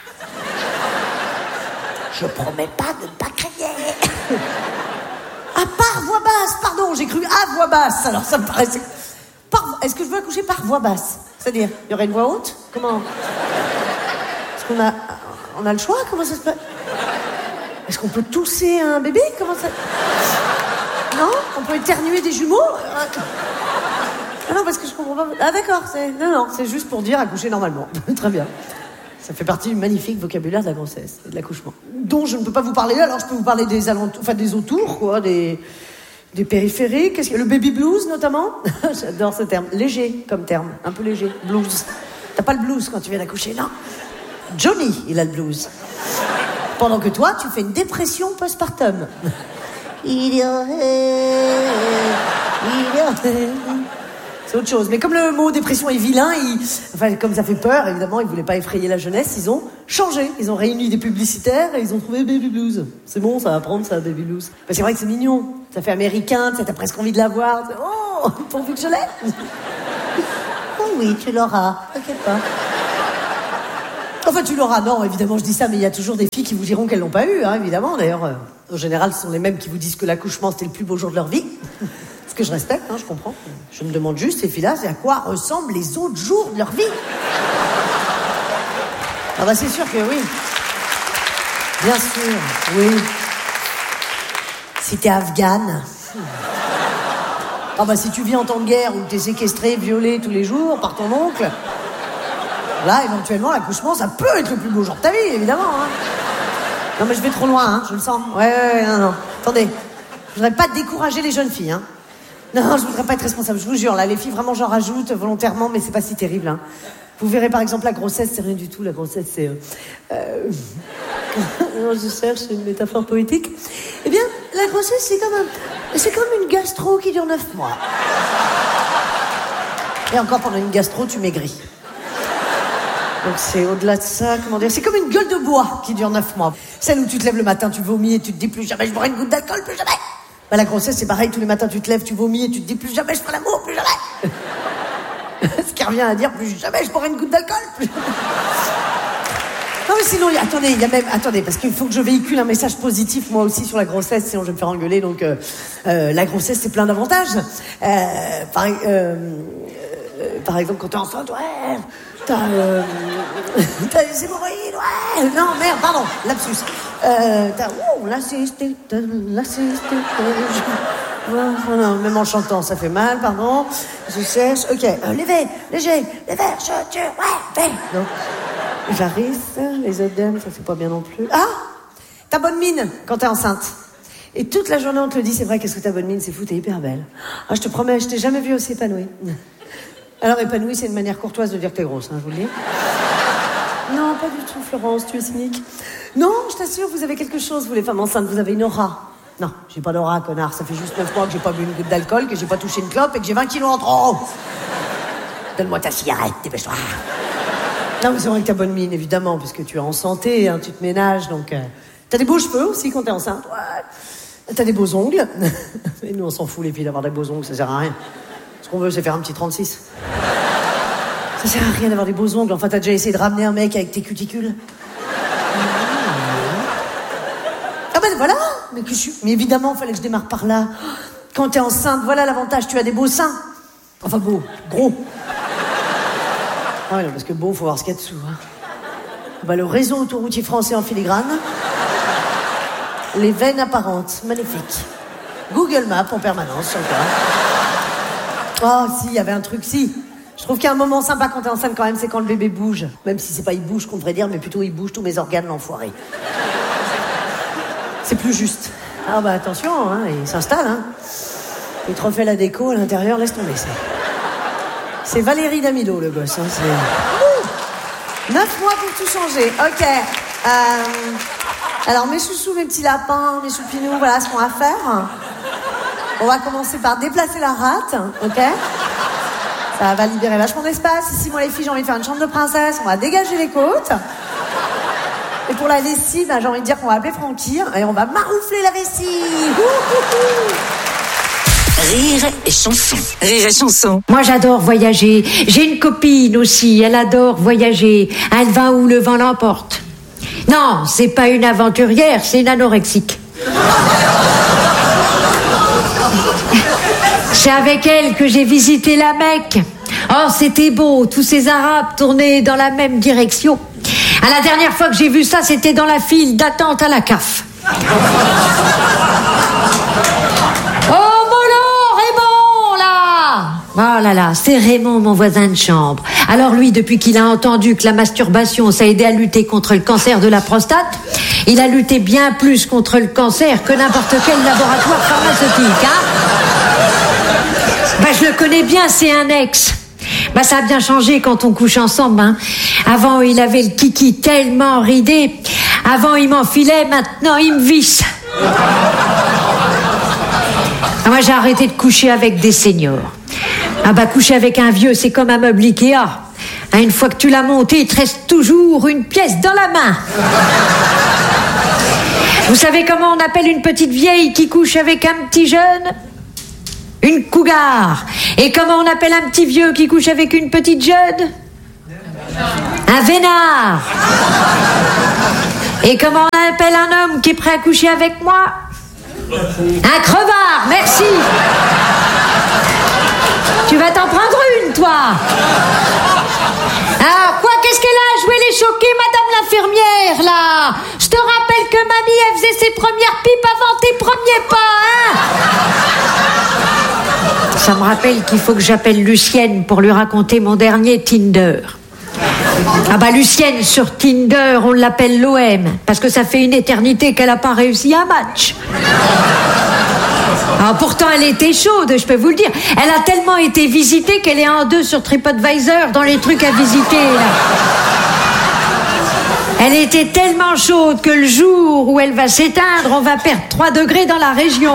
Je promets pas de ne pas crier. Ah, par voix basse, pardon, j'ai cru à voix basse, alors ça me paraissait... Par... Est-ce que je veux accoucher par voix basse? C'est-à-dire, il y aurait une voix haute? Comment? Est-ce qu'on a... On a le choix? Comment ça se passe? Est-ce qu'on peut tousser un bébé? Comment ça... Non? On peut éternuer des jumeaux? Ah non, parce que je comprends pas... Ah d'accord, c'est... Non, non, c'est juste pour dire accoucher normalement. Très bien. Ça fait partie du magnifique vocabulaire de la grossesse et de l'accouchement. Dont je ne peux pas vous parler, alors je peux vous parler des alentours... Enfin, des autours, quoi, des... Des périphériques. Qu'est-ce que... Le baby blues, notamment. J'adore ce terme. Léger, comme terme. Un peu léger. Blues. T'as pas le blues quand tu viens d'accoucher, non? Johnny, il a le blues. Pendant que toi, tu fais une dépression postpartum. Il y aurait... Il y aurait... C'est autre chose. Mais comme le mot dépression est vilain, ils... enfin, comme ça fait peur, évidemment, ils voulaient pas effrayer la jeunesse, ils ont changé. Ils ont réuni des publicitaires et ils ont trouvé Baby Blues. C'est bon, ça va prendre ça, Baby Blues. Enfin, c'est vrai que c'est mignon. Ça fait américain, t'as presque envie de l'avoir. Oh, pourvu que je l'ai. Oh oui, tu l'auras. T'inquiète pas. Enfin, tu l'auras. Non, évidemment, je dis ça, mais il y a toujours des filles qui vous diront qu'elles l'ont pas eu, hein, évidemment. D'ailleurs, euh, en général, ce sont les mêmes qui vous disent que l'accouchement, c'était le plus beau jour de leur vie. Ce que je respecte, hein, je comprends. Je me demande juste, ces filles-là, c'est à quoi ressemblent les autres jours de leur vie. Ah bah, c'est sûr que oui. Bien sûr, oui. Si t'es afghane. Ah bah, si tu vis en temps de guerre où t'es séquestré, violé tous les jours par ton oncle... Là, éventuellement, l'accouchement, ça peut être le plus beau jour de ta vie, évidemment. Hein. Non, mais je vais trop loin, hein, je le sens. Ouais, ouais, ouais, non, non. Attendez, je voudrais pas décourager les jeunes filles, hein. Non, je voudrais pas être responsable, je vous jure. Là, les filles, vraiment, j'en rajoute volontairement, mais c'est pas si terrible, hein. Vous verrez, par exemple, la grossesse, c'est rien du tout. La grossesse, c'est... Euh, euh... non, je cherche une métaphore poétique. Eh bien, la grossesse, c'est comme un... c'est comme une gastro qui dure neuf mois. Et encore, pendant une gastro, tu maigris. Donc c'est au-delà de ça, comment dire, c'est comme une gueule de bois qui dure neuf mois. Celle où tu te lèves le matin, tu vomis et tu te dis plus jamais je boirai une goutte d'alcool, plus jamais. Bah la grossesse c'est pareil, tous les matins tu te lèves, tu vomis et tu te dis plus jamais je ferai l'amour, plus jamais. Ce qui revient à dire plus jamais je boirai une goutte d'alcool. Plus... Non mais sinon, y a, attendez, il y a même, attendez, parce qu'il faut que je véhicule un message positif moi aussi sur la grossesse, sinon je vais me faire engueuler. Donc euh, euh, la grossesse c'est plein d'avantages. Euh, par, euh, euh, par exemple quand t'es enceinte, ouais. T'as, euh, t'as les hémorroïdes, ouais. Non, merde, pardon, lapsus. Euh, t'as, oh, la cystite, la cystite. Oh, non, même en chantant, ça fait mal, pardon. Je sèche, ok. Euh, léger, léger, les verges, tu, ouais, fais. Donc, j'arrive, les œdèmes, ça fait pas bien non plus. Ah, t'as bonne mine quand t'es enceinte. Et toute la journée, on te le dit, c'est vrai, qu'est-ce que t'as bonne mine, c'est fou, t'es hyper belle. Ah, je te promets, je t'ai jamais vue aussi épanouie. Alors, épanouie, c'est une manière courtoise de dire que t'es grosse, hein, je vous le dis. Non, pas du tout, Florence, tu es cynique. Non, je t'assure, vous avez quelque chose, vous les femmes enceintes, vous avez une aura. Non, j'ai pas d'aura, connard, ça fait juste neuf mois que j'ai pas bu une goutte d'alcool, que j'ai pas touché une clope et que j'ai vingt kilos en trop. Donne-moi ta cigarette, dépêche-toi. Non, mais c'est vrai que t'as bonne mine, évidemment, puisque tu es en santé, hein, tu te ménages, donc... Euh, t'as des beaux cheveux aussi quand t'es enceinte, ouais. T'as des beaux ongles. Et nous, on s'en fout, les filles, d'avoir des beaux ongles, ça sert à rien. Ce qu'on veut, c'est faire un petit trente-six. Ça sert à rien d'avoir des beaux ongles. Enfin, t'as déjà essayé de ramener un mec avec tes cuticules? Ah ben voilà. Mais, que je suis... Mais évidemment, il fallait que je démarre par là. Quand t'es enceinte, voilà l'avantage, tu as des beaux seins. Enfin, beaux, gros. Ah ouais, non, parce que beau, faut voir ce qu'il y a dessous. Hein. Bah, le réseau autoroutier français en filigrane. Les veines apparentes, magnifique. Google Maps en permanence, sur le terrain. Oh, si, il y avait un truc, si. Je trouve qu'il y a un moment sympa quand t'es enceinte quand même, c'est quand le bébé bouge. Même si c'est pas il bouge qu'on devrait dire, mais plutôt il bouge tous mes organes, l'enfoiré. C'est plus juste. Ah bah attention, hein, il s'installe, hein. Il te refait la déco à l'intérieur, laisse tomber. C'est, c'est Valérie Damido, le gosse. Hein, c'est... Ouh, neuf mois pour tout changer. Ok. Euh... Alors, mes chouchous, mes petits lapins, mes choupinous, voilà ce qu'on va faire. On va commencer par déplacer la rate, ok? Ça va libérer vachement d'espace. Ici, moi, les filles, j'ai envie de faire une chambre de princesse. On va dégager les côtes. Et pour la lessive, ben, j'ai envie de dire qu'on va appeler Francky et on va maroufler la vessie. Ouh, ouh, ouh. Rire et chanson. Rire et chanson. Moi, j'adore voyager. J'ai une copine aussi, elle adore voyager. Elle va où le vent l'emporte. Non, c'est pas une aventurière, c'est une anorexique. C'est avec elle que j'ai visité la Mecque. Oh, c'était beau, tous ces Arabes tournaient dans la même direction. À la dernière fois que j'ai vu ça, c'était dans la file d'attente à la C A F. Oh, Molo, Raymond, là! Oh là là, c'est Raymond, mon voisin de chambre. Alors lui, depuis qu'il a entendu que la masturbation, ça aidait à lutter contre le cancer de la prostate, il a lutté bien plus contre le cancer que n'importe quel laboratoire pharmaceutique, hein? Bah, je le connais bien, c'est un ex. Bah, ça a bien changé quand on couche ensemble, hein. Avant, il avait le kiki tellement ridé. Avant, il m'enfilait, maintenant, il me visse. Ah, moi, j'ai arrêté de coucher avec des seniors. Ah bah coucher avec un vieux, c'est comme un meuble Ikea. Hein, une fois que tu l'as monté, il te reste toujours une pièce dans la main. Vous savez comment on appelle une petite vieille qui couche avec un petit jeune? Une cougar. Et comment on appelle un petit vieux qui couche avec une petite jeune? Un vénard. Et comment on appelle un homme qui est prêt à coucher avec moi? Un crevard, merci. Tu vas t'en prendre une, toi. Alors, quoi, qu'est-ce qu'elle a joué les choqués, madame l'infirmière, là? Je te rappelle que mamie, elle faisait ses premières pipes avant tes premiers pas, hein? Ça me rappelle qu'il faut que j'appelle Lucienne pour lui raconter mon dernier Tinder. Ah bah Lucienne, sur Tinder, on l'appelle l'O M, parce que ça fait une éternité qu'elle n'a pas réussi un match. Alors pourtant, elle était chaude, je peux vous le dire. Elle a tellement été visitée qu'elle est en deux sur TripAdvisor dans les trucs à visiter, là. Elle était tellement chaude que le jour où elle va s'éteindre, on va perdre trois degrés dans la région.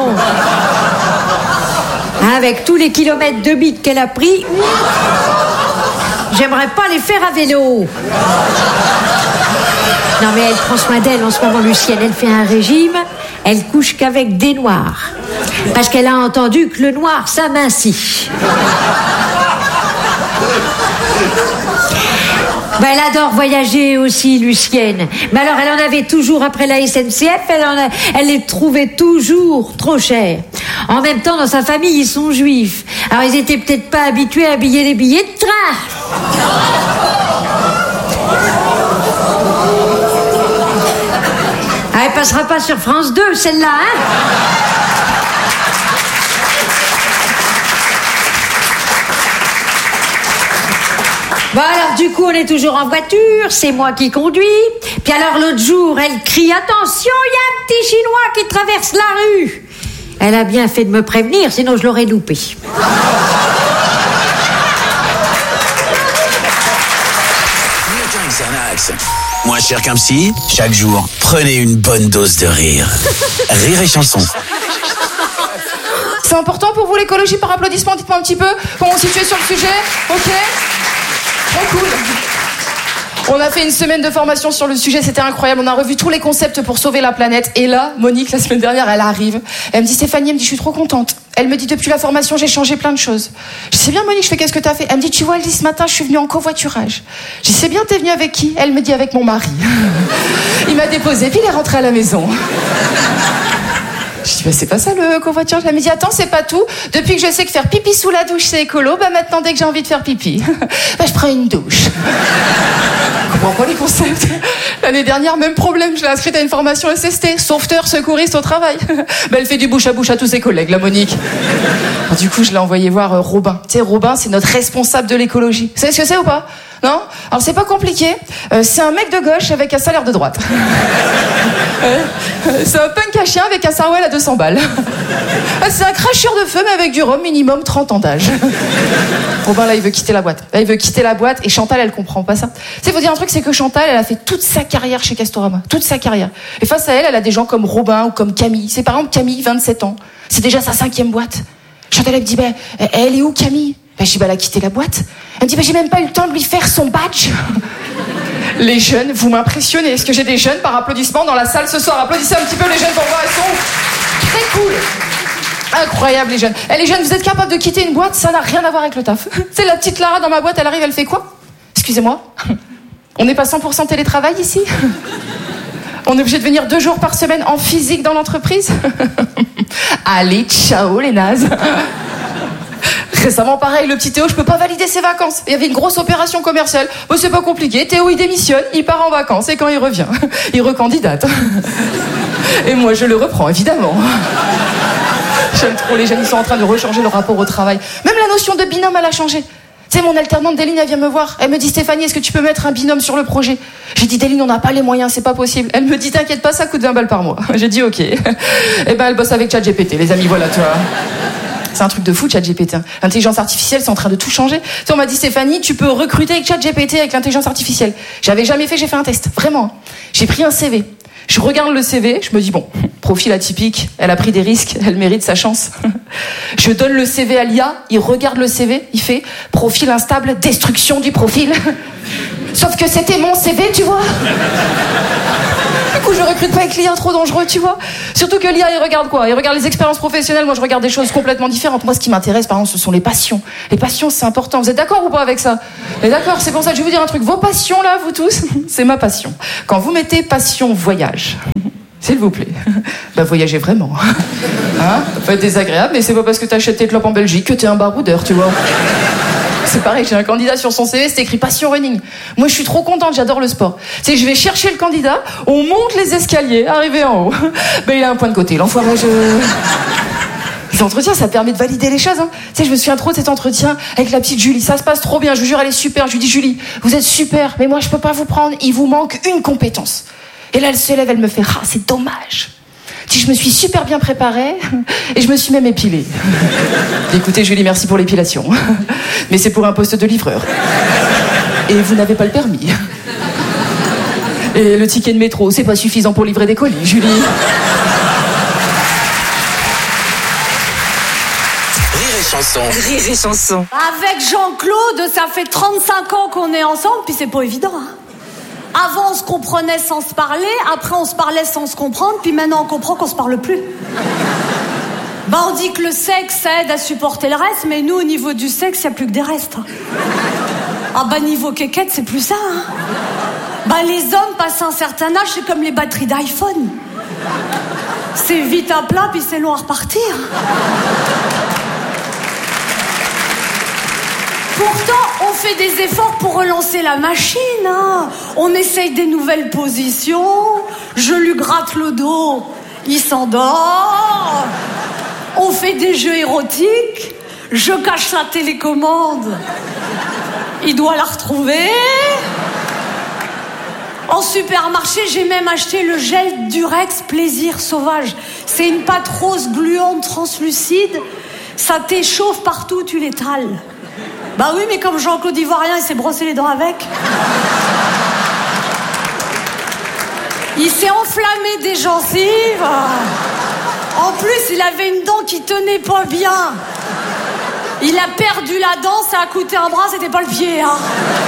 Avec tous les kilomètres de bite qu'elle a pris, j'aimerais pas les faire à vélo. Non mais elle prend soin d'elle en ce moment, Lucienne. Elle fait un régime, elle couche qu'avec des noirs. Parce qu'elle a entendu que le noir s'amincit. Ben, elle adore voyager aussi, Lucienne. Mais alors, elle en avait toujours après la S N C F, elle, en a, elle les trouvait toujours trop chers. En même temps, dans sa famille, ils sont juifs. Alors, ils étaient peut-être pas habitués à habiller les billets de train. Ah, elle passera pas sur France deux, celle-là, hein? Bon alors du coup on est toujours en voiture, c'est moi qui conduis. Puis alors l'autre jour elle crie attention, il y a un petit Chinois qui traverse la rue. Elle a bien fait de me prévenir, sinon je l'aurais loupé. Moins cher qu'un psy, chaque jour, prenez une bonne dose de rire. Rire et chanson. C'est important pour vous l'écologie par applaudissement? Dites-moi un petit peu comment on se situe sur le sujet. Ok. Trop cool. On a fait une semaine de formation sur le sujet, c'était incroyable. On a revu tous les concepts pour sauver la planète. Et là, Monique, la semaine dernière, elle arrive. Elle me dit, Stéphanie, elle me dit, je suis trop contente. Elle me dit, depuis la formation, j'ai changé plein de choses. Je sais bien, Monique, je fais, qu'est-ce que t'as fait? Elle me dit, tu vois, elle dit, ce matin, je suis venue en covoiturage. Je sais bien, t'es venue avec qui? Elle me dit, avec mon mari. Il m'a déposé, puis il est rentré à la maison. Je dis, bah, c'est pas ça le covoiturage. Elle me dit, attends, c'est pas tout. Depuis que je sais que faire pipi sous la douche, c'est écolo, bah maintenant, dès que j'ai envie de faire pipi, bah, je prends une douche. Je comprends pas les concepts. L'année dernière, même problème, je l'ai inscrite à une formation S S T, sauveteur, secouriste au travail. Bah, elle fait du bouche à bouche à tous ses collègues, la Monique. Alors, du coup, je l'ai envoyé voir euh, Robin. Tu sais, Robin, c'est notre responsable de l'écologie. Vous savez ce que c'est ou pas? Non? Alors, c'est pas compliqué. Euh, c'est un mec de gauche avec un salaire de droite. euh, c'est un punk à chien avec un sarouel à deux cents balles. Ah, c'est un cracheur de feu, mais avec du rhum, minimum trente ans d'âge. Robin, là, il veut quitter la boîte. Là, il veut quitter la boîte et Chantal, elle comprend pas ça. Tu sais, faut dire un truc, c'est que Chantal, elle a fait toute sa carrière chez Castorama. Toute sa carrière. Et face à elle, elle a des gens comme Robin ou comme Camille. C'est par exemple Camille, vingt-sept ans. C'est déjà sa cinquième boîte. Chantal, elle me dit, bah, elle est où, Camille? Ben, je dis, bah, elle a quitté la boîte. Elle me dit, bah, j'ai même pas eu le temps de lui faire son badge. Les jeunes, vous m'impressionnez. Est-ce que j'ai des jeunes par applaudissement dans la salle ce soir? Applaudissez un petit peu les jeunes pour voir, elles sont très cool. Incroyable, les jeunes. Eh, les jeunes, vous êtes capables de quitter une boîte? Ça n'a rien à voir avec le taf. C'est la petite Lara dans ma boîte, elle arrive, elle fait quoi? Excusez-moi. On n'est pas cent pour cent télétravail ici? On est obligé de venir deux jours par semaine en physique dans l'entreprise? Allez, ciao les nazes. Récemment, pareil, le petit Théo, je peux pas valider ses vacances. Il y avait une grosse opération commerciale. Bon, c'est pas compliqué. Théo, il démissionne, il part en vacances et quand il revient, il recandidate. Et moi, je le reprends, évidemment. J'aime trop les jeunes, ils sont en train de rechanger leur rapport au travail. Même la notion de binôme, elle a changé. Tu sais, mon alternante Déline, elle vient me voir. Elle me dit, Stéphanie, est-ce que tu peux mettre un binôme sur le projet? J'ai dit, Déline, on n'a pas les moyens, c'est pas possible. Elle me dit, t'inquiète pas, ça coûte vingt balles par mois. J'ai dit, ok. Et ben, elle bosse avec ChatGPT, les amis, voilà, tu vois. C'est un truc de fou, ChatGPT. L'intelligence artificielle, c'est en train de tout changer. Tu sais, on m'a dit, Stéphanie, tu peux recruter avec ChatGPT, avec l'intelligence artificielle. J'avais jamais fait, j'ai fait un test. Vraiment. J'ai pris un C V. Je regarde le C V, je me dis bon, profil atypique, elle a pris des risques, elle mérite sa chance. Je donne le C V à l'I A, il regarde le C V, il fait profil instable, destruction du profil. Sauf que c'était mon C V, tu vois. Du coup, je recrute pas avec l'I A, trop dangereux, tu vois. Surtout que l'I A, il regarde quoi? Il regarde les expériences professionnelles, moi je regarde des choses complètement différentes. Moi, ce qui m'intéresse, par exemple, ce sont les passions. Les passions, c'est important. Vous êtes d'accord ou pas avec ça? Et d'accord, c'est pour ça que je vais vous dire un truc. Vos passions, là, vous tous, c'est ma passion. Quand vous mettez passion voyage, s'il vous plaît, bah voyagez vraiment. Hein? Ça peut être désagréable, mais c'est pas parce que t'achètes tes clopes en Belgique que t'es un baroudeur, tu vois. C'est pareil, j'ai un candidat sur son C V, c'est écrit passion running. Moi, je suis trop contente, j'adore le sport. Tu sais, je vais chercher le candidat, on monte les escaliers, arrivé en haut. Ben, il a un point de côté, l'enfoiré, je... Les entretiens, ça permet de valider les choses. Hein. Tu sais, je me souviens trop de cet entretien avec la petite Julie. Ça se passe trop bien, je vous jure, elle est super. Je lui dis, Julie, vous êtes super, mais moi, je peux pas vous prendre. Il vous manque une compétence. Et là, elle se lève, elle me fait, ah, c'est dommage. Si je me suis super bien préparée et je me suis même épilée. Écoutez, Julie, merci pour l'épilation. Mais c'est pour un poste de livreur. Et vous n'avez pas le permis. Et le ticket de métro, c'est pas suffisant pour livrer des colis, Julie. Rire et chanson. Rire et chanson. Avec Jean-Claude, ça fait trente-cinq ans qu'on est ensemble, puis c'est pas évident, hein. Avant, on se comprenait sans se parler, après, on se parlait sans se comprendre, puis maintenant, on comprend qu'on se parle plus. Bah, on dit que le sexe aide à supporter le reste, mais nous, au niveau du sexe, il n'y a plus que des restes. Ah bah, niveau quéquette, c'est plus ça, hein. Bah, les hommes, passent un certain âge, c'est comme les batteries d'iPhone. C'est vite à plat, puis c'est long à repartir. Pourtant, on fait des efforts pour relancer la machine, hein. On essaye des nouvelles positions. Je lui gratte le dos, il s'endort. On fait des jeux érotiques. Je cache la télécommande. Il doit la retrouver. En supermarché, j'ai même acheté le gel Durex Plaisir Sauvage. C'est une pâte rose gluante translucide. Ça t'échauffe partout, tu l'étales. Bah oui, mais comme Jean-Claude Ivoirien, il s'est brossé les dents avec. Il s'est enflammé des gencives. En plus, il avait une dent qui tenait pas bien. Il a perdu la dent, ça a coûté un bras, c'était pas le pied, hein.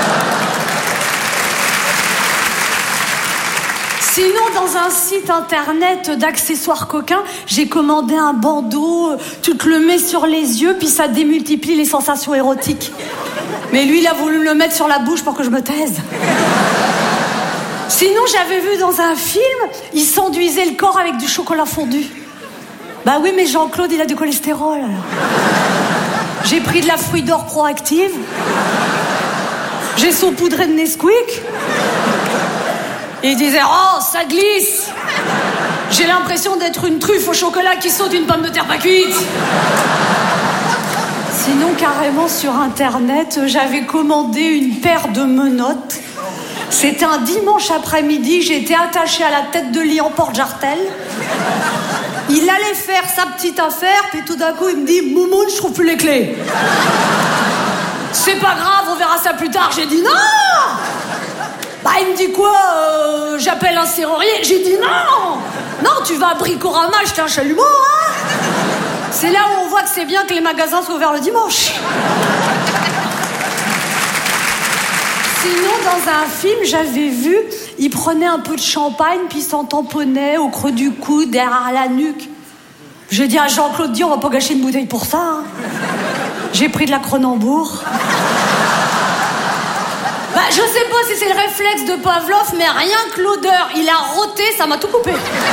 Sinon, dans un site internet d'accessoires coquins, j'ai commandé un bandeau, tu te le mets sur les yeux, puis ça démultiplie les sensations érotiques. Mais lui, il a voulu me le mettre sur la bouche pour que je me taise. Sinon, j'avais vu dans un film, il s'enduisait le corps avec du chocolat fondu. Bah oui, mais Jean-Claude, il a du cholestérol, alors. J'ai pris de la fruit d'or proactive. J'ai saupoudré de Nesquik. Et il disait, oh, ça glisse. J'ai l'impression d'être une truffe au chocolat qui saute d'une pomme de terre pas cuite. Sinon, carrément, sur Internet, j'avais commandé une paire de menottes. C'était un dimanche après-midi, j'étais attachée à la tête de lit en porte-jartel. Il allait faire sa petite affaire, puis tout d'un coup, il me dit, Moumoune, je trouve plus les clés. C'est pas grave, on verra ça plus tard. J'ai dit, non. Bah, il me dit quoi, euh, j'appelle un serrurier. J'ai dit non. Non, tu vas à Bricorama, j'étais un chalumeau, hein. C'est là où on voit que c'est bien que les magasins soient ouverts le dimanche. Sinon, dans un film, j'avais vu, il prenait un peu de champagne, puis il s'en tamponnait au creux du coude, derrière la nuque. J'ai dit à Jean-Claude, dis, on va pas gâcher une bouteille pour ça, hein. J'ai pris de la Cronenbourg. Bah, je sais pas si c'est le réflexe de Pavlov, mais rien que l'odeur, il a roté, ça m'a tout coupé.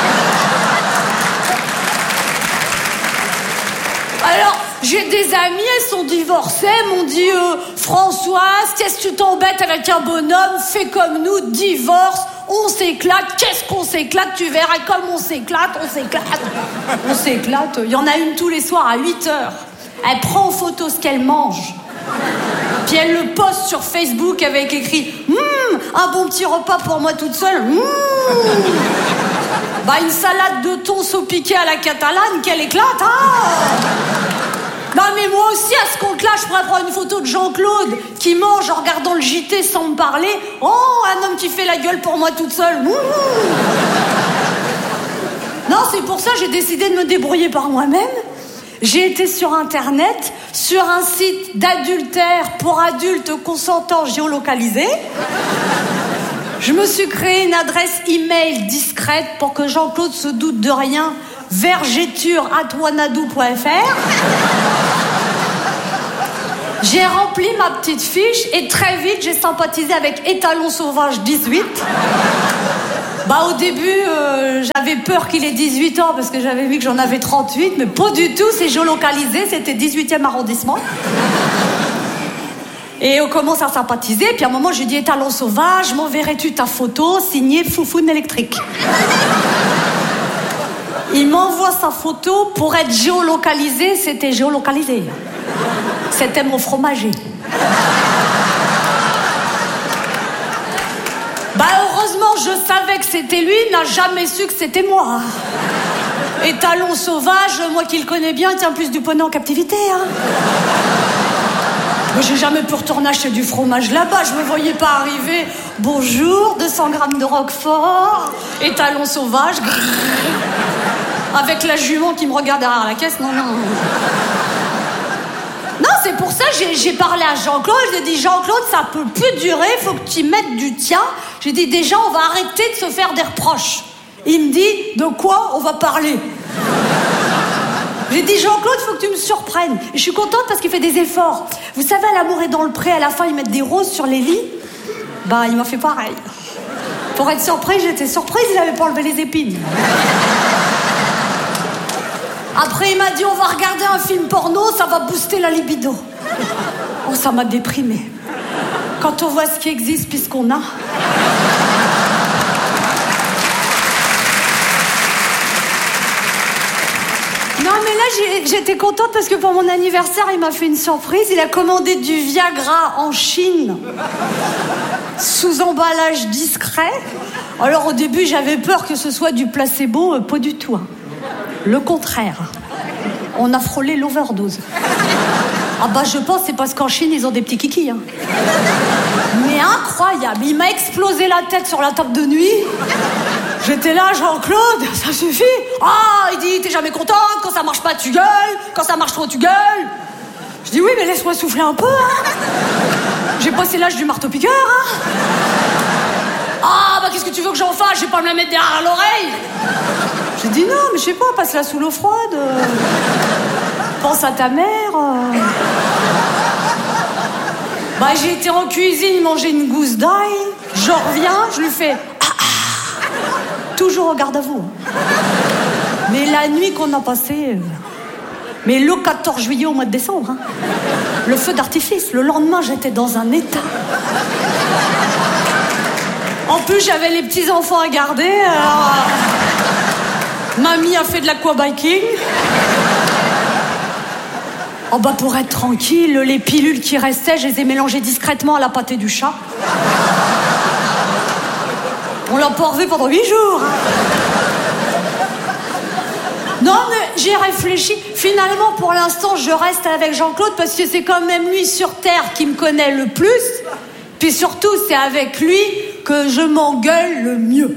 Alors, j'ai des amis, elles sont divorcées, elles m'ont dit euh, Françoise, qu'est-ce que tu t'embêtes avec un bonhomme, fais comme nous, divorce, on s'éclate, qu'est-ce qu'on s'éclate, tu verras comme on s'éclate, on s'éclate. On s'éclate, il y en a une tous les soirs à huit heures. Elle prend en photo ce qu'elle mange. Puis elle le poste sur Facebook avec écrit hum, un bon petit repas pour moi toute seule. Hum. Bah, une salade de thon saupiquée à la catalane, qu'elle éclate, hein. Non, mais moi aussi, à ce compte-là, je pourrais prendre une photo de Jean-Claude qui mange en regardant le J T sans me parler. Oh, un homme qui fait la gueule pour moi toute seule. Hum. c'est pour ça que j'ai décidé de me débrouiller par moi-même. J'ai été sur Internet, sur un site d'adultère pour adultes consentants géolocalisés. Je me suis créé une adresse email discrète pour que Jean-Claude se doute de rien. vergéture arobase wanadoo point f r. J'ai rempli ma petite fiche et très vite j'ai sympathisé avec Étalon Sauvage dix-huit. Bah au début euh, j'avais peur qu'il ait dix-huit ans parce que j'avais vu que j'en avais trente-huit, mais pas du tout, c'est géolocalisé, c'était dix-huitième arrondissement. Et on commence à sympathiser, puis à un moment j'ai dit Étalon Sauvage, m'enverrais-tu ta photo signée Foufoune électrique. Il m'envoie sa photo pour être géolocalisé, c'était géolocalisé. C'était mon fromager. Bah heureusement, je savais que c'était lui, il n'a jamais su que c'était moi. Étalon Sauvage, moi qui le connais bien, il tient plus du poney en captivité. Hein. Mais j'ai jamais pu retourner acheter du fromage là-bas, je me voyais pas arriver. Bonjour, deux cents grammes de Roquefort, Étalon Sauvage, avec la jument qui me regarde derrière la caisse, non, non. Non, c'est pour ça que j'ai, j'ai parlé à Jean-Claude, je lui ai dit Jean-Claude, ça peut plus durer, faut que tu mettes du tien. J'ai dit déjà, on va arrêter de se faire des reproches. Il me dit, de quoi on va parler? J'ai dit Jean-Claude, faut que tu me surprennes. Et je suis contente parce qu'il fait des efforts. Vous savez, à L'amour est dans le pré, à la fin, ils mettent des roses sur les lits. Bah, il m'a fait pareil. Pour être surprise, j'étais surprise, il avait pas enlevé les épines. Après, il m'a dit, on va regarder un film porno, ça va booster la libido. Oh, ça m'a déprimée. Quand on voit ce qui existe puis ce qu'on a. Non, mais là, j'ai, j'étais contente parce que pour mon anniversaire, il m'a fait une surprise. Il a commandé du Viagra en Chine, sous emballage discret. Alors, au début, j'avais peur que ce soit du placebo, euh, pas du tout. Hein. Le contraire. On a frôlé l'overdose. Ah bah je pense c'est parce qu'en Chine ils ont des petits kikis. Hein. Mais incroyable, il m'a explosé la tête sur la table de nuit. J'étais là, Jean-Claude, ça suffit. Ah, il dit t'es jamais contente, quand ça marche pas tu gueules, quand ça marche trop tu gueules. Je dis oui mais laisse-moi souffler un peu. Hein. J'ai passé l'âge du marteau-piqueur. Hein. Ah bah qu'est-ce que tu veux que j'en fasse? Je vais pas me la mettre derrière l'oreille. J'ai dit non, mais je sais pas, passe-la sous l'eau froide. Euh... Pense à ta mère. Euh... Bah, j'ai été en cuisine manger une gousse d'ail. Je reviens, je lui fais ah, ah. Toujours au garde à vous. Mais la nuit qu'on a passée. Euh... Mais le quatorze juillet au mois de décembre, hein. Le feu d'artifice. Le lendemain, j'étais dans un état. En plus, j'avais les petits-enfants à garder. Alors... Mamie a fait de l'aquabiking. Oh bah pour être tranquille, les pilules qui restaient, je les ai mélangées discrètement à la pâtée du chat. On l'a pas revu pendant huit jours. Non mais j'ai réfléchi. Finalement pour l'instant je reste avec Jean-Claude parce que c'est quand même lui sur Terre qui me connaît le plus. Puis surtout c'est avec lui que je m'engueule le mieux.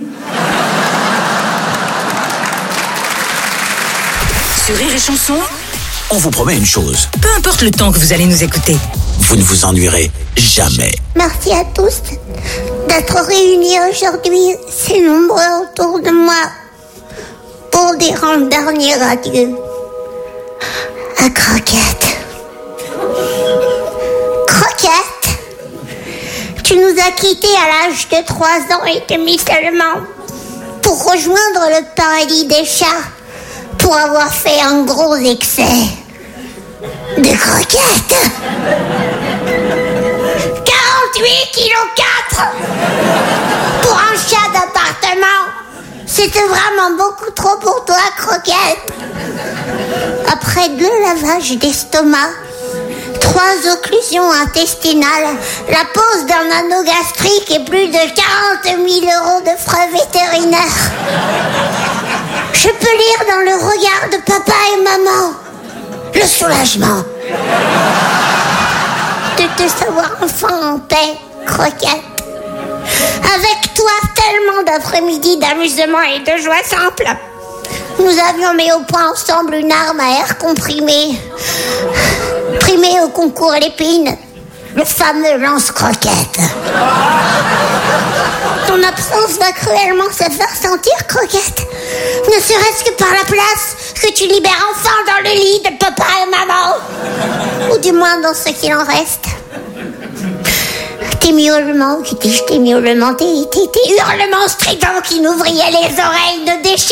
Sur Rire et Chanson, On vous promet une chose. peu importe le temps que vous allez nous écouter. Vous ne vous ennuierez jamais. Merci à tous d'être réunis aujourd'hui, si nombreux autour de moi, pour dire un dernier adieu à Croquette. Croquette, tu nous as quittés à l'âge de trois ans et demi seulement pour rejoindre le paradis des chats, pour avoir fait un gros excès de croquettes. quarante-huit kilos quatre pour un chat d'appartement. C'était vraiment beaucoup trop pour toi, Croquette. Après deux lavages d'estomac, trois occlusions intestinales, la pose d'un anneau gastrique et plus de quarante mille euros de frais vétérinaires, je peux lire dans le regard de papa et maman le soulagement de te savoir enfin en paix, Croquette. Avec toi, tellement d'après-midi d'amusement et de joie simple. Nous avions mis au point ensemble une arme à air comprimé. Primé au concours Lépine. Le fameux lance-croquette. Ton absence va cruellement se faire sentir, Croquette. Ne serait-ce que par la place que tu libères enfin dans le lit de papa et maman. Ou du moins dans ce qu'il en reste. Tes miaulements, tes, tes miaulements, tes, tes, tes hurlements stridents qui nous vrillaient les oreilles ne déchirent